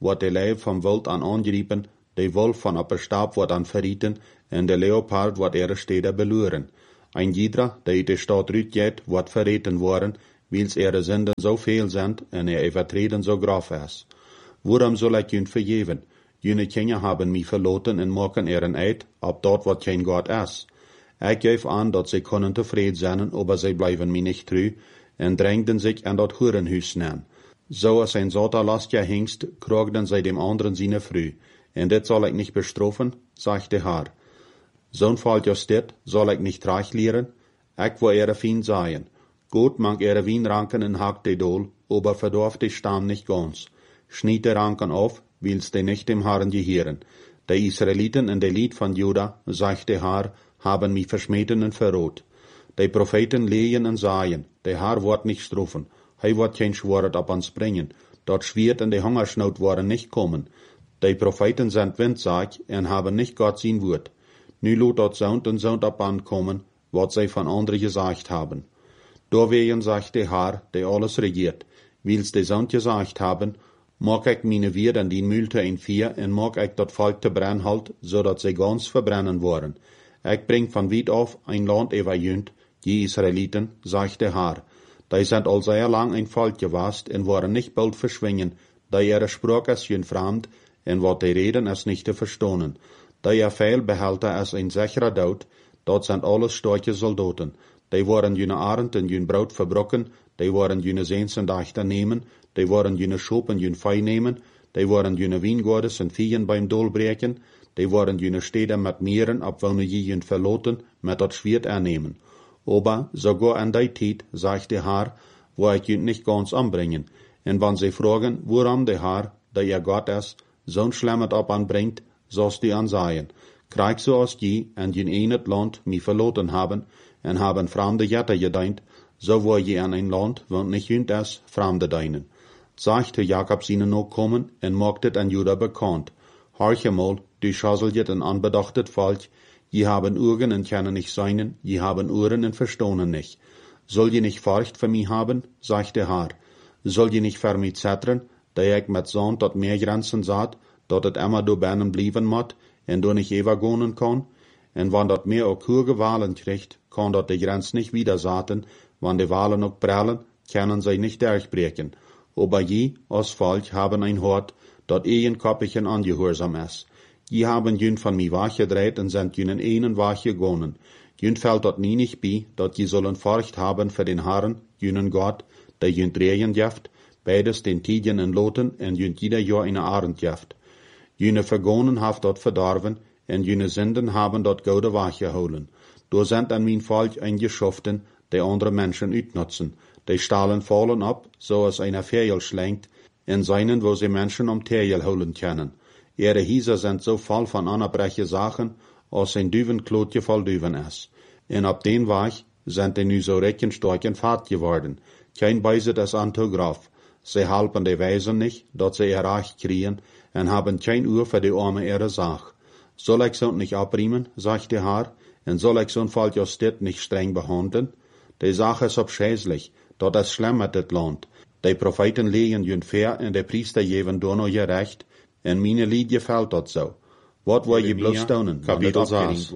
wordt de leeuw van wild aan aangriepen, de wolf van op een staap wordt aan verrieten, en de leopard wordt ihre steden beluren. Ein jeder, der de stad uitgeht, wordt verreten worden, wils ihre Sünden so veel zijn en ihr Übertreten so grof is. Waarom soll ik jun vergeven? Jene Kinder haben mich verloten en maken ihren Eid, op dat wat geen God is. Ik geef aan dat zij kunnen tevreden zijn, aber zij blijven mij niet trouw, en drängten sich an dat Hurenhuis neer. Zo als een zoter lastje hingst, krogden zij dem anderen seine Früh. En dit zal ik niet bestrafen, sagt de Haar. Zo'n Fall just dit, zal ik niet reich leeren, ik wil ihre Fien sein. Gut mag ihre Wienranken en hakt de Dol, aber verdorf de Stamm nicht ganz. Schniet de Ranken auf, wils de nicht dem Herrn gehören. De Israeliten en de Lied van Juda, sagt de Haar, haben mich verschmeten en verrot. De Propheten lehen en saaien, de Haar wordt nicht strafen, hij wordt geen Schwoord op ons brengen, dat Schwert en de Hungersnood worden nicht kommen. De Propheten sind Windsaag en haben nicht Gott sein Wort. Nu lot dat Sound en Sound op aankomen, wat zij van anderen gesagt haben. Doorwegen sagt de Haar, die alles regiert, wils de Sound gesagt haben, mag ik meine Wierd en die Mühlte in vier en mag ik dat Volk te brennen halt, zodat zij ganz verbrennen worden. Ik breng van weit af ein Land evajunt, die Israeliten, sagt de Haar. Die sind al sehr lang ein Volk gewast en waren nicht bald verschwingen, da ihre Sprach is jün fremd en wat die reden is nicht te verstonen. Da ihr veel behalten is ein sicherer Dood, dat sind alles starke Soldaten. Die waren jüne Arend en jün Braut verbrocken, die waren jüne Seensen dachter nemen, die waren jüne Schop en jün Fei nemen, die waren jüne Wiengordes en Viehen beim Dol breken, die waren jüne Steden met Mieren, ab wonen je jün verloten, met dat Schwert ernehmen. Aber sogar an die Tijd, sagt de Haar, wo ich jün nicht ganz anbringen. En wann sie fragen, warum de Haar, da ihr Gott is, zo'n schlemmet op anbringt, so's die ansaien. Krijg zoals die en jün een het Land mi verloten haben, en haben fremde Jetter gedeint, so wo je an ein Land, wo nicht jünt is, fremde deinen. Sagte Jakob seine noch kommen, en mogt het an Juda bekannt. Horche mal, du schasseljet en anbedachtet Volk, je haben Augen en kennen nicht seinen, je haben Ohren en verstonen nicht. Soll je nicht Furcht für mich haben, sagt der Haar. Soll je nicht für mich zettern, da ich mit Sohn dort mehr Grenzen saht, dat het immer do binnen blieben mot, en do nicht ever gonen kann, en wann dat mehr auch hohe Wahlen kriegt, kann dat die Grenz nicht wieder saten, wann die Wahlen auch prellen, können sie nicht durchbrechen. Aber je, als Volk, haben ein Hort, dat een Koppichen angehorsam is. Je haben jün von mi wachgedreht en sind jünen einen wach gegonnen. Jün fällt dat nie nicht bei, dat je sollen Furcht haben für den Herrn, jünen Gott, der jün drehen jaft, beides den Tidien en Loten en jün jeder Jahr eine Arend jaft. Jüne Vergonen haft dort verdorven, en jüne Sünden haben dort gode wach geholen. Do sind an mein Volk eingeschoften, die andere Menschen uitnutzen. Die stahlen fallen ab, so als einer Ferjel schlenkt, in seinen, wo sie Menschen um Terjel holen können. Ihre Hieser sind so voll von anerbreche Sachen, als ein Düvenklotje voll Düven is. En op den Weg sind die nu so recken stark in Fahrt geworden. Kein Beiset es Antograf. Sie halpen die Weisen nicht, dat sie ihr Recht kriegen, en haben kein Uhr für die Arme ihre Sach. Soll ich so nicht abriemen, sagt der Haar, en soll ich so'n Fall justit nicht streng behandeln? Die Sache ist abschäßlich, dat es schlimm mit dit Land. Die Propheten legen jün fair en de Priester geven dono je recht, en meine Lied gefällt dat so. Wat wil je bloß staunen, Kapitel zes.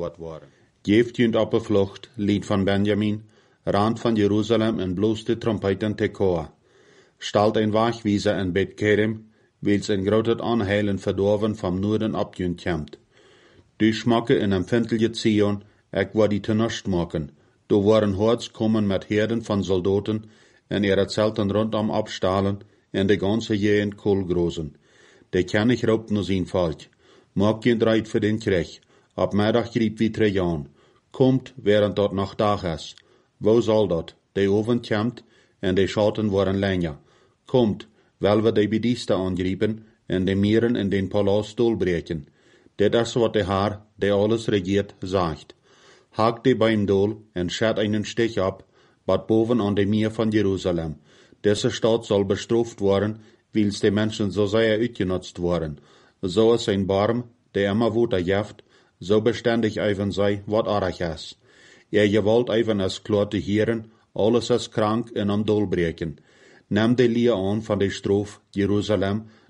Geeft jünt op de vlucht, Lied van Benjamin, Rand van Jerusalem en bloß de Trompeten Tekoa. Stalt ein Wachwieser en Bethkerem, wils ein grotet Anheilen verdorven vom Norden abjünt kämmt. Du schmacke in empfindliche Zion, ek war die tenuscht maken. Do waren Horts kommen mit Herden von Soldaten, en ihre Zelten rundum abstahlen, en de ganze Gegend kohlgroßen. De König raubt nur sein Volk. Mag geen dreit für den Krieg. Ab Mittag griep wie Trajan. Kommt, während dort noch Tag is. Wo soll dat? De Oven kämmt, en de Schatten waren länger. Kommt, weil wir de Bedieste angriepen, en de Mieren in den Palast dolbreken. Dit is wat de Haar, de alles regiert, sagt. Hakt de beim Dol, en schert einen Stich ab, bad boven an de Meer von Jerusalem. Diese Stadt soll bestraft worden, wils de Menschen so sehr uitgenutzt worden. So is ein Barm, der immer woter jaft, so beständig even sei, wat arg is. Er gewollt even es klar te hieren, alles is krank en am Dol breken. Neem de Lie an van de Strof, Jerusalem,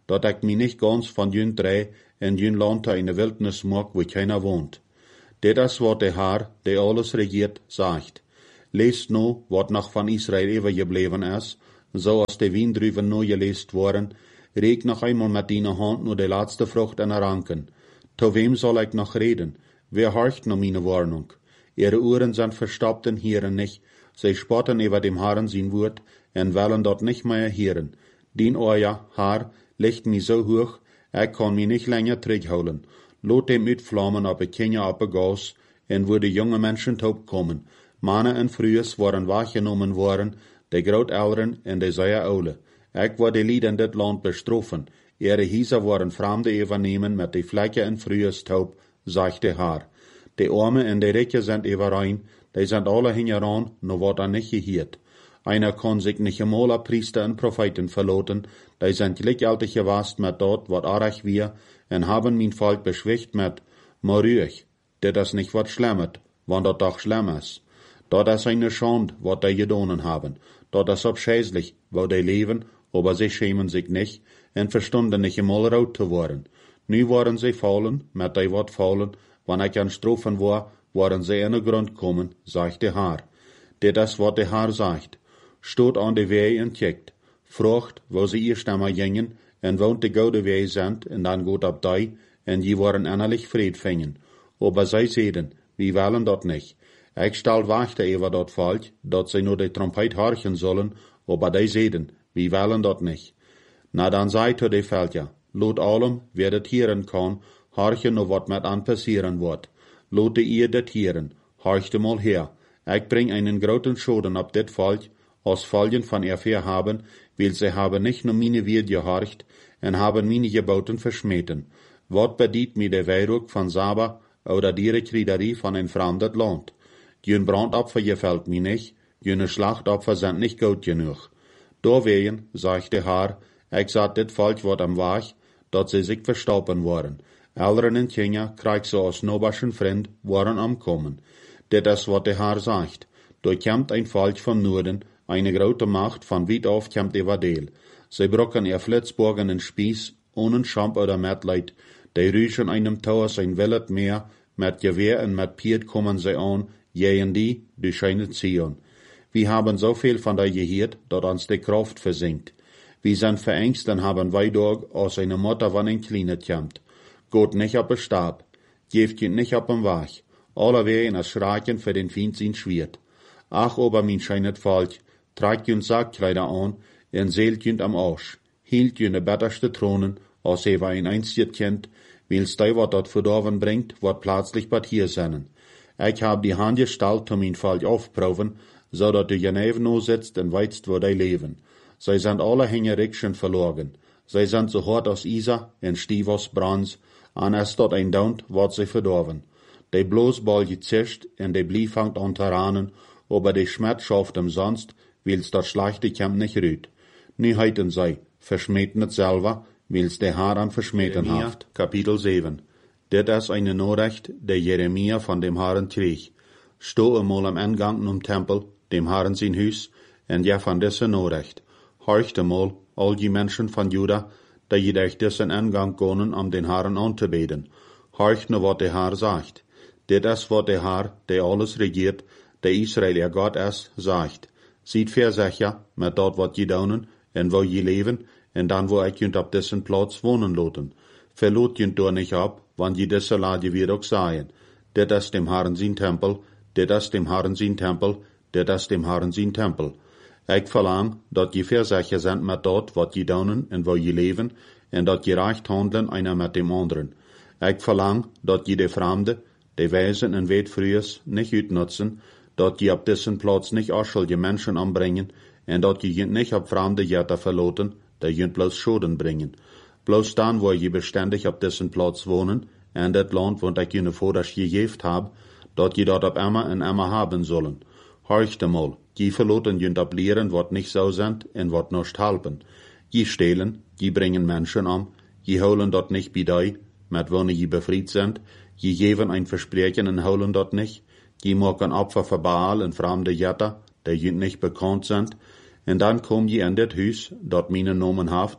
dat ik mi nicht ganz van jün drei en jün Land in de Wildnis mag, wo keiner wohnt. Dit is wat de Herr, der alles regiert, sagt. Leest nu, wat noch van Israel übergebleven is, so als de Wiendruven nu geleest worden, reek noch einmal mit deiner Hand nur de laatste Frucht in de ranken. To wem soll ich noch reden? Wer horcht noch meine Warnung? Ihre Ohren sind verstopft und hören nicht, sie spotten über dem Herrn sein Wort und wollen dort nicht mehr hören. Dien euer Herr legt mich so hoch, ich kann mich nicht länger zurückholen. Lot dem uitvlammen op een Kenia op een gas, en wo de jonge Menschen taub kommen. Mannen en vrouwen waren wahrgenommen worden, de grootouderen en de zeer oude. Ik word de lied in dit land bestroffen. Ihre Hieser waren Fremde übernehmen mit de Flecke en vrouwen taub, sagt de Herr. De Arme en de Rijke sind überein, die sind alle hingeran, no wat er nicht gehiert. Einer kann sich nicht einmal a Priester en Propheten verloten, die sind gleichzeitig gewast mit dort, wat arach wir, en haben mein Volk beschwicht mit, maar ruhig, dit is nicht wat schlemmet, wann dat doch schlimm is. Dat is eine Schande, wat die gedonen haben. Dat is abscheußlich, wo die leben, aber sie schämen sich nicht, en verstunden nicht einmal rot zu worden. Nu waren sie fallen, mit die wat fallen, wann ich an Strophen war, waren sie in den Grund kommen, sagt der Herr. Dit is wat der Herr sagt. Stoot an de Wei en kijkt. Vrocht, wo sie eerst einmal gingen, en woont de gouden Wei sind, en dan goed op die, en die waren innerlich Fried fingen. Aber sie zeiden, wie wollen dat nicht. Ich stel wachte über dat Volk, dat sie nur de Trompet horchen sollen, aber die zeiden, wie wollen dat nicht. Na dan zei to de Völker, lot allem, wer det hieren kann, horchen nur wat met an passieren wird. Lote ihr det hieren, horchte mal her. Ich bring einen großen Schaden op dit Volk, als Folgen von Erfahr haben, weil sie haben nicht nur meine Wied gehorcht, en haben meine Geboten verschmeten. Wat bedient mir der Weihrug von Saba oder die Rekriederie von ein fremdes Land? Jün Brandopfer gefällt mir nicht, jüne Schlachtopfer sind nicht gut genug. Daweien, sagt der Herr, ich sah dit Volk wat am Wach, dat sie sich verstauben waren. Älteren in Kenia, krieg so als noberschen Freund, waren am Kommen. Dit is wat der Herr sagt. Da kommt ein Volk vom Norden, eine große Macht von weit auf kommt über Deel. Sie brocken ihr Flitzburgen in Spieß, ohne Schamp oder Mitleid. Die rüschen einem Tower sein Willet mehr, mit Gewehr und mit Piet kommen sie an, jähen die, die scheinen ziehen. Wir haben so viel von der gehört, dass uns die Kraft versinkt. Wir sind verängst und haben weidog, als eine Mutter von ein Kleines kommt. Gott nicht auf den Stab, geeft ihn nicht auf den Wach. Alle wehen als Schrecken für den Feind sein Schwert. Ach, aber mein scheinet Volk, tragt jün Sackkleider an, en seelt jün am Arsch, hielt jün de betterste Thronen, als er war ein einziges Kind, wils die wat dat verdorven bringt, wat plötzlich bat hier sennen. Ich hab die Hand gestellt, um ihn Volk aufproben, so dat du Geneve no sitzt en weißt, wo die leben. Sie sind alle Hängerikschen verloren. Sie sind so hart als Isa en stief als Brans, an es dort ein Daunt, wat sie verdorven. Die bloß ball gezischt, en die Blie fangt an Taranen, aber die Schmerz schafft umsonst, wils dat schlechte Camp nicht rüht. Nu heiten sei, verschmähten het selber, wils der Herr an verschmähten haft. Kapitel sieben. Dit is eine Nachricht, der Jeremia von dem Herrn krieg. Sto einmal am Eingang um Tempel, dem Herrn sein Hus, en ja von dieser Nachricht. Horcht einmal, all die Menschen von Juda, da je durch diesen Eingang gonnen, um den Herrn anzubeten. Horcht nur, wat der Herr sagt. Dit is wat der Herr, der alles regiert, der Israel ihr Gott ist, sagt. Seid versicher, mit dort wat je daunen, en wo je leven, en dan wo ik junt op dessen Platz wohnen loten. Verlot junt door nicht ab, wann je desse Lade weer ook seien. Dit is dem Herrn sein Tempel, dit is dem Herrn sein Tempel, dit is dem Herrn sein Tempel. Ik verlang, dat je versicher sind mit dort wat je daunen, en wo je leven, en dat je recht handeln einer mit dem anderen. Ik verlang, dat je de Fremde, de Weisen en Weetfrühes nicht uitnutzen, dat je op dessen Platz nicht aschuldige Menschen anbringen, en dat je jent nicht op fremde Jätter verloten, die jent bloß Schoden bringen. Bloß dann, wo je beständig op dessen Platz wohnen, en dat Land, wo ik je vorderst gegeft hab, dat je dat op immer en immer haben sollen. Horcht einmal, je verloten jent op lehren, wat nicht so sind, en wat nicht halpen. Je stehlen, je bringen Menschen an, je holen dat nicht bei die, mit wo je befried sind, je geben ein Versprechen en holen dat nicht, je maken Opfer für Baal en fremde Jätter, die jent nicht bekannt sind, en dan kom je in dit huis, dat meine Nomen haft,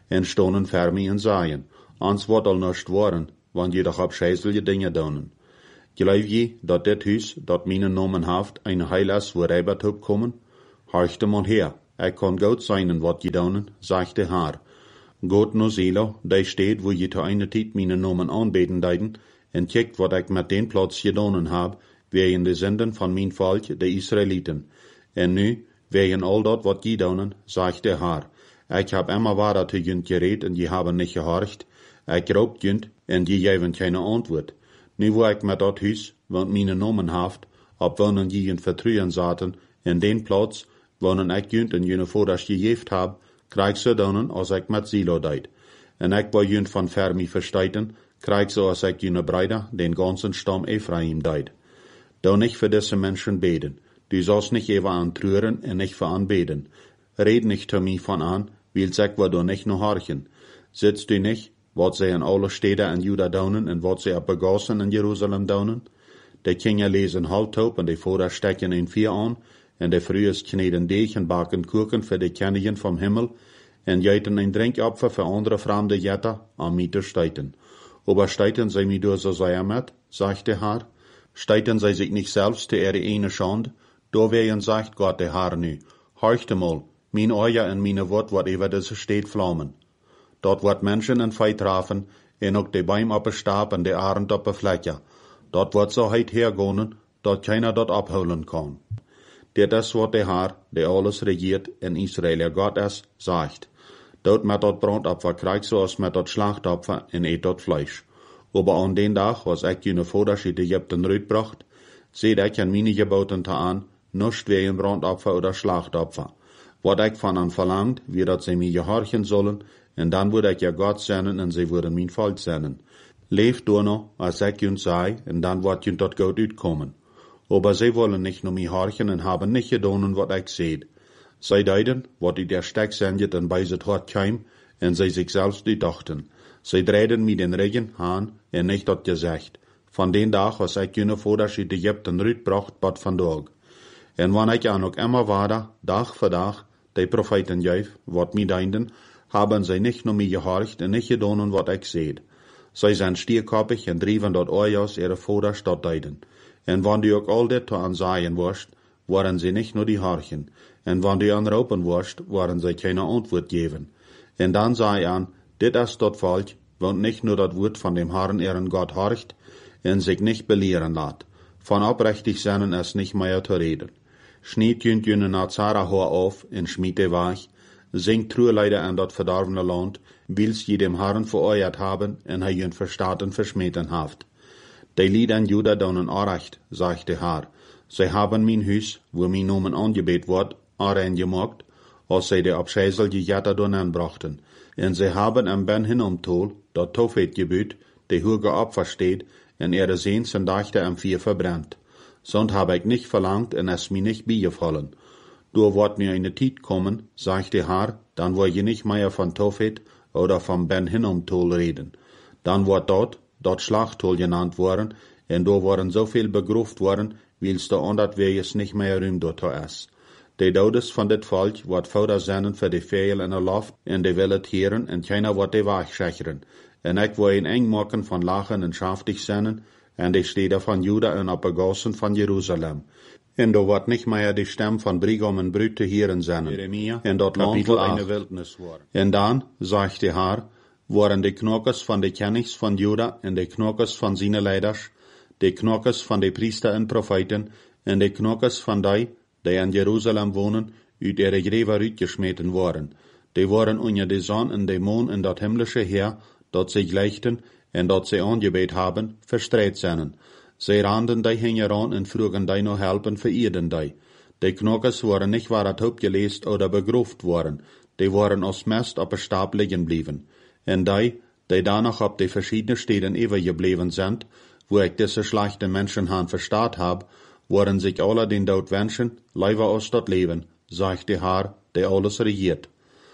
en stonen fermi en saaien. Ans wordt al nust worden, want je doch op scheiselje dingen doen. Geloof je dat dit huis, dat mijn namen heeft, een heil is waar Rebert op komen? Horchte mal her, ik kan goed zijn wat je doen, zegt de Haar. Goed no Zelo, die steht, wo je te eine tijd mijn namen aanbeten deiden, en kijkt wat ik met den plaats gedaan heb, wegen de zenden van mijn volk, de Israëlieten. En nu, wegen al dat wat je doen, zegt de Haar. Ik heb immer waarder te junt gereed en je hebben niet gehorcht. Ik roep junt en die geven geen antwoord. Nu wo ik met dat huis, want mijn namen heeft, op wonen je in vertrouwen zaten, en den plaats, wonen ik junt en jene voordat gegeven heb, krijg ze dan als ik met Zelo deed. En ik bij junt van fermi verstijten, krijg ze als ik jene breider den ganzen stam Ephraim deed. Dan nicht für diese Menschen beten. Du sollst nicht even antrüren en nicht für anbeten. Red nicht zu mir von an, weil sag wir du nicht noch horchen. Sitzt du nicht, wat sie in alle Städte in Juda daunen en wat sie abgegossen in Jerusalem daunen? De Kinder lesen haltop en de Vater stecken in vier an, en de Frühes kneden Deeg en baken Kuchen für de Königin vom Himmel, en jeiten ein Drinkopfer für andere fremde Jetter am Mieter steiten. Aber steiten sie mir durch so sehr mit, sagt der Herr, steiten sie sich nicht selbst zu ihre eine Schande, da werden sagt Gott der Herr nu, horchte mal, mein Euer en meine Wort wat über diese Stadt flammen. Dort wordt Menschen en Feit trafen, en ook de Beim op een Stab en de Arend op een Vlekje. Dort wordt zo heit hergonen, dat keiner dort abholen kan. Dit is wat de Haar, de alles regiert en Israël God is, zegt. Dort met dat brandopfer krijgt zoals met dat slachtopfer en eet dat Fleisch. Aber an den Tag, was ik jene Voders in Egypten uitbracht, seht ik an meine Geboten te aan, nust wegen Brandopfer oder Schlachtopfer. Wat ik van an verlangt, wie dat sie mir gehorchen sollen, en dan würde ik ja Gott zenden en sie würden mein Volk zenden. Leeft door noch, als ik junt sei, en dan wordt junt dat goed uitkomen. Aber sie wollen nicht nur mir horchen en haben nicht gedonen wat ik seht. Sie deiden, wat die der Steck sendet en bei zet hort keim, en sie sich selbst dachten. Sie drehten mir den Regen aan, en nicht dat gezegd. Van den Tag, was ik jene Voders in Egypten uitbracht, bad vandaag. En wanneer ik aan ook immer waarder, dag voor dag, de profeten juif, wat mi deinden, haben sie nicht nur mir gehorcht en nicht gedonen wat ik seht. Sie zijn stierkoppig en drieven dat oorjaus ihre Voders dat deiden. En wann du ook al dit te aanzaaien worst, waren sie nicht nur die horchen. En wann du anropen worst, waren sie keine Antwort geven. En dan zei an, dit is dat volk, want nicht nur dat Wort von dem Herrn ihren Gott horcht, en sich nicht belehren laat. Von oprechtig seinen is nicht mehr zu reden. Schniet jünt jüne Nazara hoor auf, en schmiete weich, singt Trueleider an dat verdorvene Land, wils je dem Herrn vereuert haben, en hij jünt verstaten verschmeten haft. De Lied an Juda donen orecht, sagt der Herr. Sie haben mein Huis, wo mein Namen angebet wordt, arein gemacht, als sie de abscheiselge Jetter donen brachten. En sie haben am Ben hinomtol, dat Tofet gebüt, de hoge Opfer steht, en ihre Sehns en Dachte am Vier verbrennt. Sonst habe ich nicht verlangt, en es mir nicht beigefallen. Du wird mir eine Tijd kommen, sagt der Herr, dann will je nicht mehr von Tofet oder vom Ben hinomtol reden. Dann wird dort, dort Schlachttol genannt worden, en do worden so viel begruft worden, wils de andert weges nicht mehr ruim dort is. De dodes van dit volk wordt voeder zenden voor de veel in de loft, en de wil het heren, en keiner wordt de weg schecheren. En ik wil een eng maken van lachen en schaftig zenden, en de steden van Juda en opgegossen van Jeruzalem. En do wordt niet meer de stem van Brigam en Brut te heren zenden, en dat land wil een wildnis worden. En dan, zegt de Heer, worden de knokkers van de kennigs van Juda en de knokkers van zijn leiders, de knokkers van de priester en profeten, en de knokkers van die, die in Jeruzalem wonen, uit ihre Gräber uitgesmeten worden. Die worden onder de zon en de maan en dat himmlische Heer, dat zich leichten en dat zij aangebet haben, verstreit zijn. Zij randen die hingeran en vroegen die nog helpen verirden die. Die knokkers worden niet waar het opgeleest oder begroefd worden, die worden als mest op een Stab liggen blijven. En die, die danach op de verschiedene steden overgebleven zijn, wo ik diese schlechte Menschen han verstaat heb, worden sich alle den Tod wünschen, lieber aus dat Leben, sagt der Herr, der alles regiert.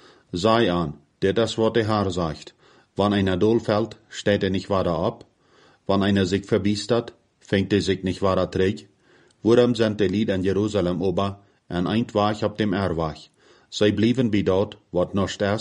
Sei an, dit is wat der Herr sagt. Wann einer dohl fällt, steht er nicht weiter ab. Wann einer sich verbiestert, fängt er sich nicht weiter träg. Worum sind die Lied in Jerusalem ober, en eind wach ab dem Erwach. Sie blieben wie dort, wat noch ist,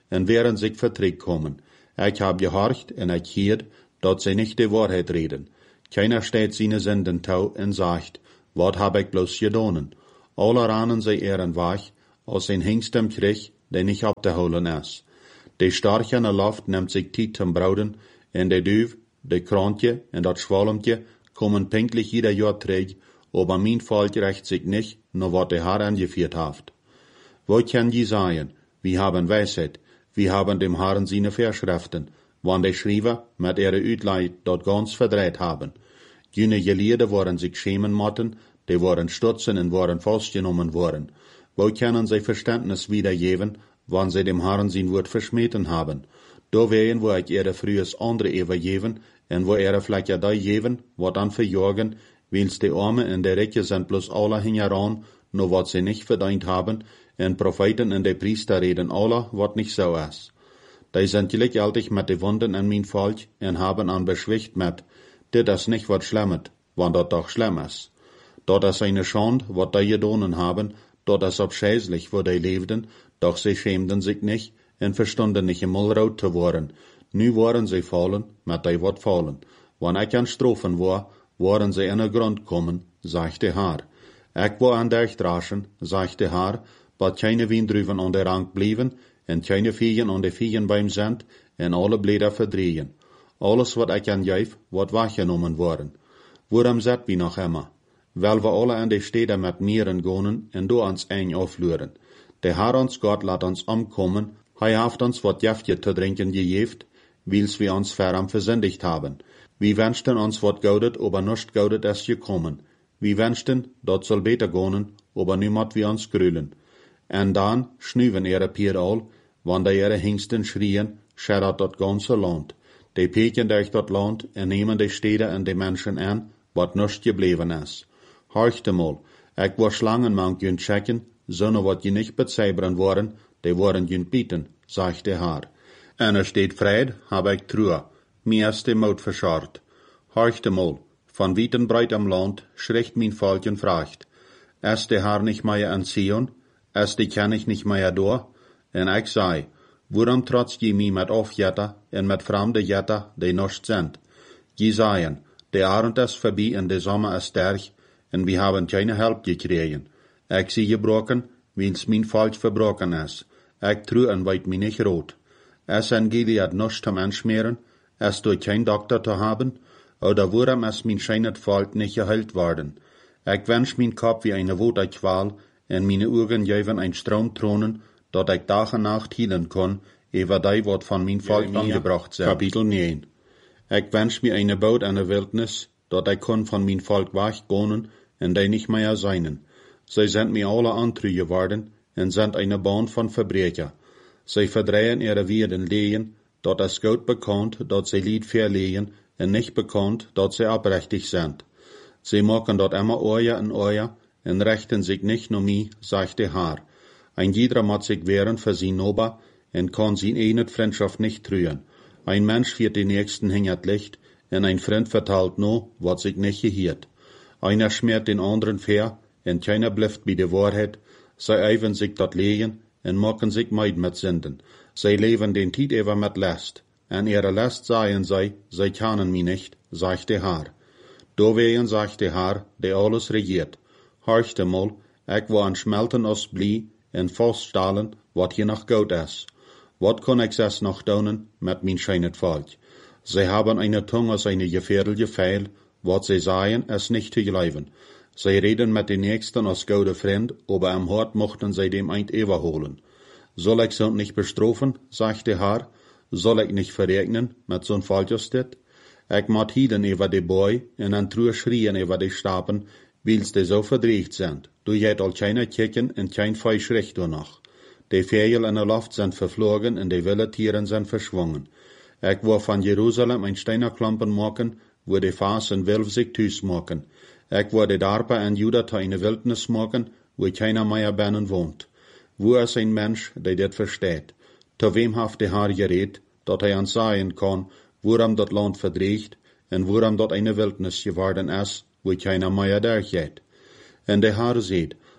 en wären zich vertrek kommen. Ik hab gehorcht en ik hierd, dat zij nicht de Wahrheit reden. Keiner steht seine Sünden tau en sagt, wat hab ik bloß gedonen. Alle ranen zij ehren wach, als een hingstem Krieg, der nicht abzuholen is. De starke in de loft neemt zich tijd zum Brauden, en de duif, de krantje en dat schwalmtje kommen pünktlich jeder Jahr terug, aber mein Volk rächt sich nicht, nur wat der Herr angeführt haft. Wo kann je sagen, wir haben Weisheit, wir haben dem Herrn seine Verschriften, wann die Schreiber mit ihrer Uitleid dort ganz verdreht haben. Jene Gelehrte waren sich schämen motten, die waren stutzen und waren festgenommen worden. Wo können sie Verständnis wiedergeben, wann sie dem Herrn sein Wort verschmähten haben? Da wären, wo ich ihre frühes andere übergeben, en wo ihre vielleicht ja da geben, wat dann verjagen, wils die Arme in der Recke sind bloß alle hingeran, nur wat sie nicht verdient haben, en Propheten und die Priester reden alle, wat nicht so ist. Die sind gleichzeitig mit de Wunden in mein Volk en haben an beschwicht mit, dit is nicht wat schlemmet, wann dat doch schlimm ist. Dort is eine Schand, wat die gedonen haben, dort is abscheußlich, wo die lebten, doch sie schämten sich nicht en verstunden nicht im Mullraut zu worden. Nu waren sie fallen, mit die wat fallen. Wann ich an Strophen war, waren sie in den Grund kommen, sagt der Herr. Ich war an der Straßen, sagt der Herr, bat keine Windrüven an der Rang blieben, en keine Viehen an der Viehen beim sind, en alle Blätter verdrehen. Alles wat ich an Jäuf, wat weggenommen worden. Worum seid wir noch immer? Weil wir alle an die Städte mit Mieren gehen, en do ans ein auflören. Der Herr uns Gott lat uns umkommen, Hij haft uns wat Jäftje zu trinken gegeft, wils wir uns ferm versündigt haben. Wir wünschten uns wat Gaudet, aber nicht Gaudet ist gekommen. Wir wünschten, dort soll beter gehen, aber niemand wir uns grülen. En dann schnüven ihre Pier all, wann da ihre Hingsten schrien, scherrat dat ganze Land. Die peken durch dat Land en nehmen die Städte en die Menschen an, wat nicht geblieben ist. Horchte mal, ich war Schlangenmann jün checken, sonne wat je nicht bezeibren waren, die waren jün bieten, sagt der Herr. En er steht Fried, hab ich Truhe, mir ist die Maut verscharrt. Horchte mal, von witen breit am Land, schreckt mein Volk und fragt, ist der Herr nicht mehr an Zion? Ist die kann ich nicht mehr da? En ich sei, worum trotz je mi mit Aufjetter en mit fremde Jetter, die nicht sind? Je seien, der Abend ist vorbei und der Sommer ist derch, en wir haben keine Help gekriegen. Ich sie gebrochen, wils mein Volk verbrochen ist. Ich true en weit mi nicht rot. Es en Gilead nicht zum Anschmieren, es durch kein Doktor zu haben, oder worum es mein scheinet Volk nicht geheilt worden. Ich wünsch mein Kopf wie eine Woterqual, en meine Augen geben ein Strom tronen, dat ich Tag und Nacht hielen kann, ewer die wat von mein Volk Jeremia, angebracht sind. Kapitel neun. Ich wünsch mir eine Boot an der Wildnis, dat ich kann von mein Volk weggonen, en die nicht mehr seinen. Sie sind mir alle antrü geworden, en sind eine Band von Verbrecher. Sie verdrehen ihre Werden lehen, dat es gut bekannt, dat sie Lied verlehen, en nicht bekannt, dat sie abrechtig sind. Sie machen dort immer euer und euer, en rechten sich nicht nur mi, sagt der Herr. Ein jeder muss sich wehren für sie Nober, en kann sie eine Freundschaft nicht trühen. Ein Mensch führt den Nächsten hingert Licht, en ein Freund verteilt no, wat sich nicht gehiert. Einer schmiert den anderen fair, en keiner blifft bei der Wahrheit. Sie eiven sich dat lehen, en machen sich meid mit Sünden. Sie leben den Tiet ever mit Last. En ihre Last seien sie, sie kennen mi nicht, sagt der Herr. Do wehen, sagt der Herr, der alles regiert. Horchte mal, ich war an Schmelten aus Blie, en feststellen, wat hier noch gut ist. Wat kann ich es noch tun mit mein scheinet Volk? Sie haben eine Zunge als eine gefährliche Pfeil, wat sie sagen, ist nicht zu glauben. Sie reden mit den Nächsten als gute Freund, aber am Hort mochten sie dem eint überholen. Soll ich so nicht bestrafen, sagt der Herr? Soll ich nicht verregnen mit so'n Volkestit? Ich mat hieden über die Boy en an Truhe schrien über die Stapen, wils die so verdreht sind. Du jet all keine Kicken en kein Feusch recht noch. Die Vögel in der Luft sind verflogen en die wilde Tieren sind verschwungen. Ich war von Jerusalem ein Steinerklampen machen, wo die Faas en Wilf sich tüß machen. Ich war die Darpa en Juda ta eine Wildnis machen, wo keiner mehr binnen wohnt. Wo ist ein Mensch, der das versteht? To wem haft der Herr geredet, dat er uns sagen kann, worum dat Land verdreht, en worum dat eine Wildnis geworden ist, wo keiner mehr durchgeht. En der Herr sieht,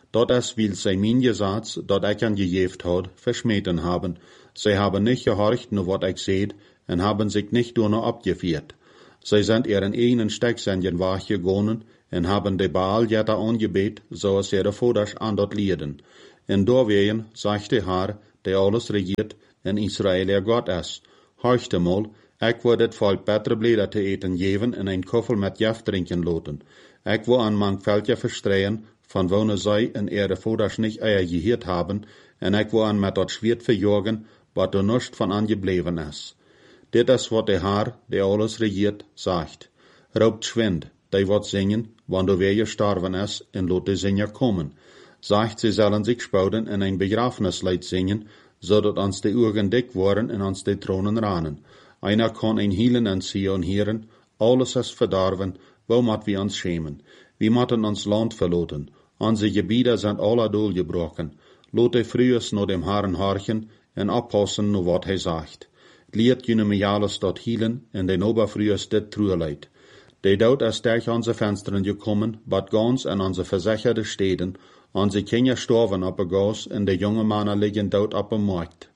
dat es wil zij mijn gezats, dat ik aan gegeven had, verschmeten haben. Zij hebben niet gehorcht naar wat ik zeid, en hebben zich niet door naar abgeviert. Zij zijn ihren einen Steck zijn je waag gegonen, en hebben de Baal jetta aangebet, zoals ihre vaders aan dat lieden. En doorwegen, zegt de Haar, die alles regiert, en Israël er God is. Horchte mal, ik wil het volk beter bleden te eten geven en een koffel met jef drinken laten. Ik wil aan mijn veldje verstreien, van wonen zij en ihre vaders niet eier geheerd hebben, en ik wil aan met dat schwert verjagen, wat er niets van aangebleven is. Dit is wat de Haar, die alles regiert, zegt. Roopt schwind, die wat zingen, wanneer weer gestorven is, en laat de zinger komen. Zegt, ze zullen zich spouden en een begrafenislied zingen, zodat ons de ogen dik worden en ons de tronen ranen. Einer kan een hielen en Sion heren, alles is verdorven, wo moet we ons schämen. We moeten ons land verlaten, onze gebieden zijn alle doorgebroken. Laat de vroeges naar dem Herren horchen en oppassen naar wat hij zegt. Leert jullie me alles dat hielen en de oberfrues dit trueleid. De dood is tegen onze vensteren gekommen, bad gans en onze verzekerde steden, onze kinderen storven op een gas en de jonge mannen liggen dood op een markt.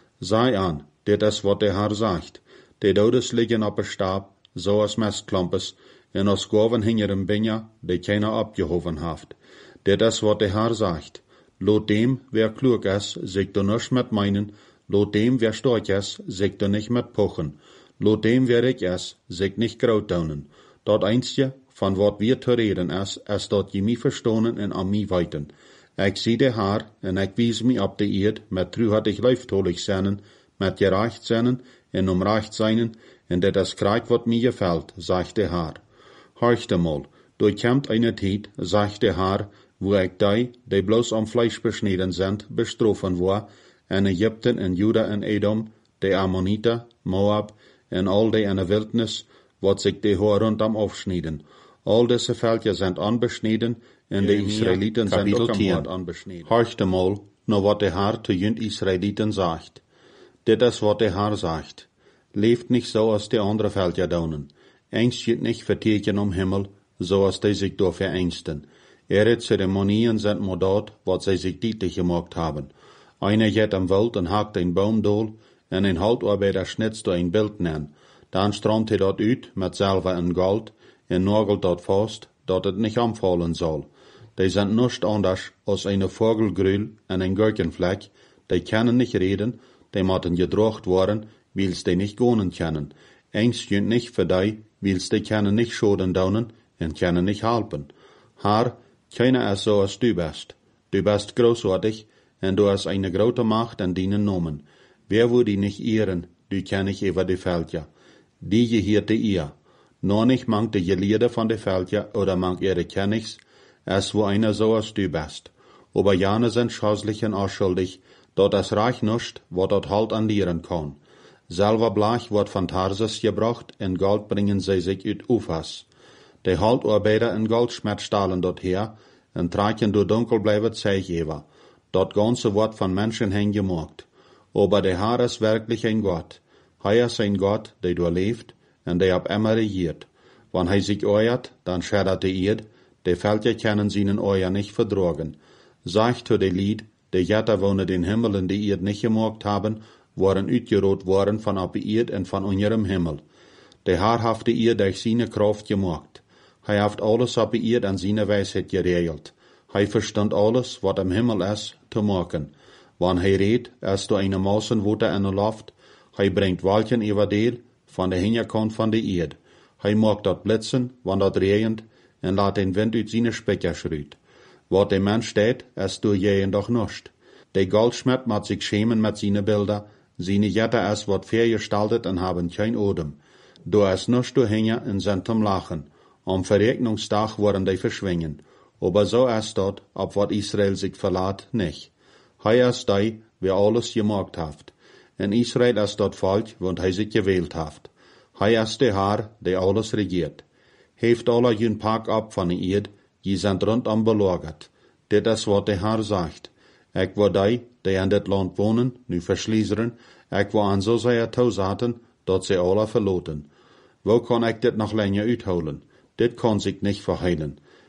Zij aan, dit is wat de Heer zegt. De dodes liggen op een stap, zoals mestklompes, en als goven hinger een binja, die keiner opgehoven heeft. Dit is wat de Heer zegt. Laat dem, wer klug is, zich er nichts met meinen, laat dem, wer stark is, zich er nicht met pochen. Laat dem, wer rijk is, zich nicht groot doen. Dat einstje, van wat weer te reden is, is dat je mij verstonen en aan mij weten. Ik zie de Haar, en ik wies mij op de eerd, met truhartig leiftolig zinnen, met gerecht zinnen, en om recht zijnen, en dit is krijg wat mij gefällt, zegt de Haar. Horchte mal, door komt eine tijd, zegt de Haar, wo ik die, die bloos om Fleisch besneden zijn, bestrofen word, en Egypten en Juda en Edom, de Ammoniter, Moab, en al die in de wildnis, wat zich de hoor rondom afsneden. Al deze veldjes zijn aanbesneden, en de Israëlieten zijn ook am hoort aanbesneden. Horchte mal, naar wat de Haar te junt Israëlieten zegt. Dit is wat de Haar zegt. Leeft niet zo als de andere veldjes doen. Eens je niet verteken om Himmel, zoals die zich door vereinsten. Ihre Zeremonien sind maar dat, wat zij zich dienlich gemaakt hebben. Einer geht am Wald en hakt een boom dool, en een Haldarbeiter schnitzt door een Bild nen. Dan stroomt hij dat uit, met zilver en gold, en nagelt dat vast, dat het niet omvallen zal. Die sind nichts anders als een vogelgrul en een gurkenvlek, die kunnen niet reden, die moeten gedrocht worden, wils die niet gonen können. Eens junt niet voor die, wils die kunnen niet schoden doen, en kunnen niet helpen. Haar, keiner is zoals du bist. Du bist großartig, en du hast eine grote Macht an deinen Namen. Wer würde die nicht ehren, du kenn ich über die Veldje. Die gehierte ihr. Nur nicht mangt die Gelehrte von de Veldje, oder mangt ihre Kennigs, es wo einer so als du bist. Aber jane sind schäuslich und unschuldig, dort es reich nischt, wo dort halt an lehren kann. Selber Blech wird von Tarsus gebracht, en Gold bringen sie sich uit Ufas. De Haldarbeiter in Goldschmet stahlen dort her, en traken door dunkel blijven Zeigever. Dat ganze wordt van Menschen hingemaakt. Aber der Herr ist wirklich ein Gott. Hij ist ein Gott, der doorleeft, en der ab immer regiert. Wann hij sich euert, dann schädert die Erd, de Völker können seinen Euer nicht verdragen. Sagt zu de Lied, de Jetter wohne den Himmel in die Erd nicht gemaakt haben, waren uitgerot worden van op die Erd en van unserem Himmel. De Herr haft die Erd durch seine Kraft gemaakt. Hij heeft alles op die Erd aan zijn wijsheid geregeld. Hij verstand alles, wat im Himmel is, te maken. Wann hij redt, is door een Mausenwoter in de lucht. Hij brengt wolken over deel, van de hinterkant van de Erd. Hij maakt dat blitzen, wann dat regent, en laat den wind uit zijn spekker schruit. Wat de mens deed, is door jeden doch nicht. De Goldschmied moet zich schämen met zijn Bilder, zijn Jetter is wat vergestaltet en haben kein Odem. Door is nichts doorhingen en zijn zum Lachen. Am Verregnungstag worden die verschwingen. Aber so ist dat, op wat Israel sich verlaat, nicht. Hij is die, wer alles gemaakt heeft. En Israel is dat volk, want hij zich gewählt heeft. Hij is de Herr, der alles regiert. Heeft alle jun pak op van de Erd, je zijn rondom belagert. Dit is wat de Herr zegt. Ik wil die, die in dit land wonen, nu verschliezeren. Ik wil aan zo zeer toezaten, dat ze alle verloten. Wo kan ik dit nog länger uithouden? Dit kan zich niet verheilen.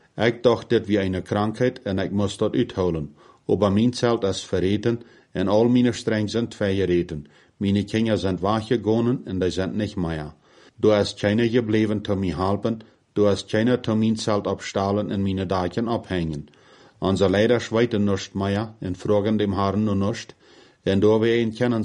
Ik dacht dit wie eine Krankheit en ik moest dat uitholen. Aber mijn Zelt is verreten en al meine Stränge sind verreten. Meine Kinder sind weggegangen en die sind nicht mehr. Du hast keiner gebleven zu mir helfen, du hast keiner zu mein Zelt abstahlen en meine Dachen abhängen. Unser Leider schweiten nicht mehr en fragen dem Herrn nur nicht, en da wir ihn kennen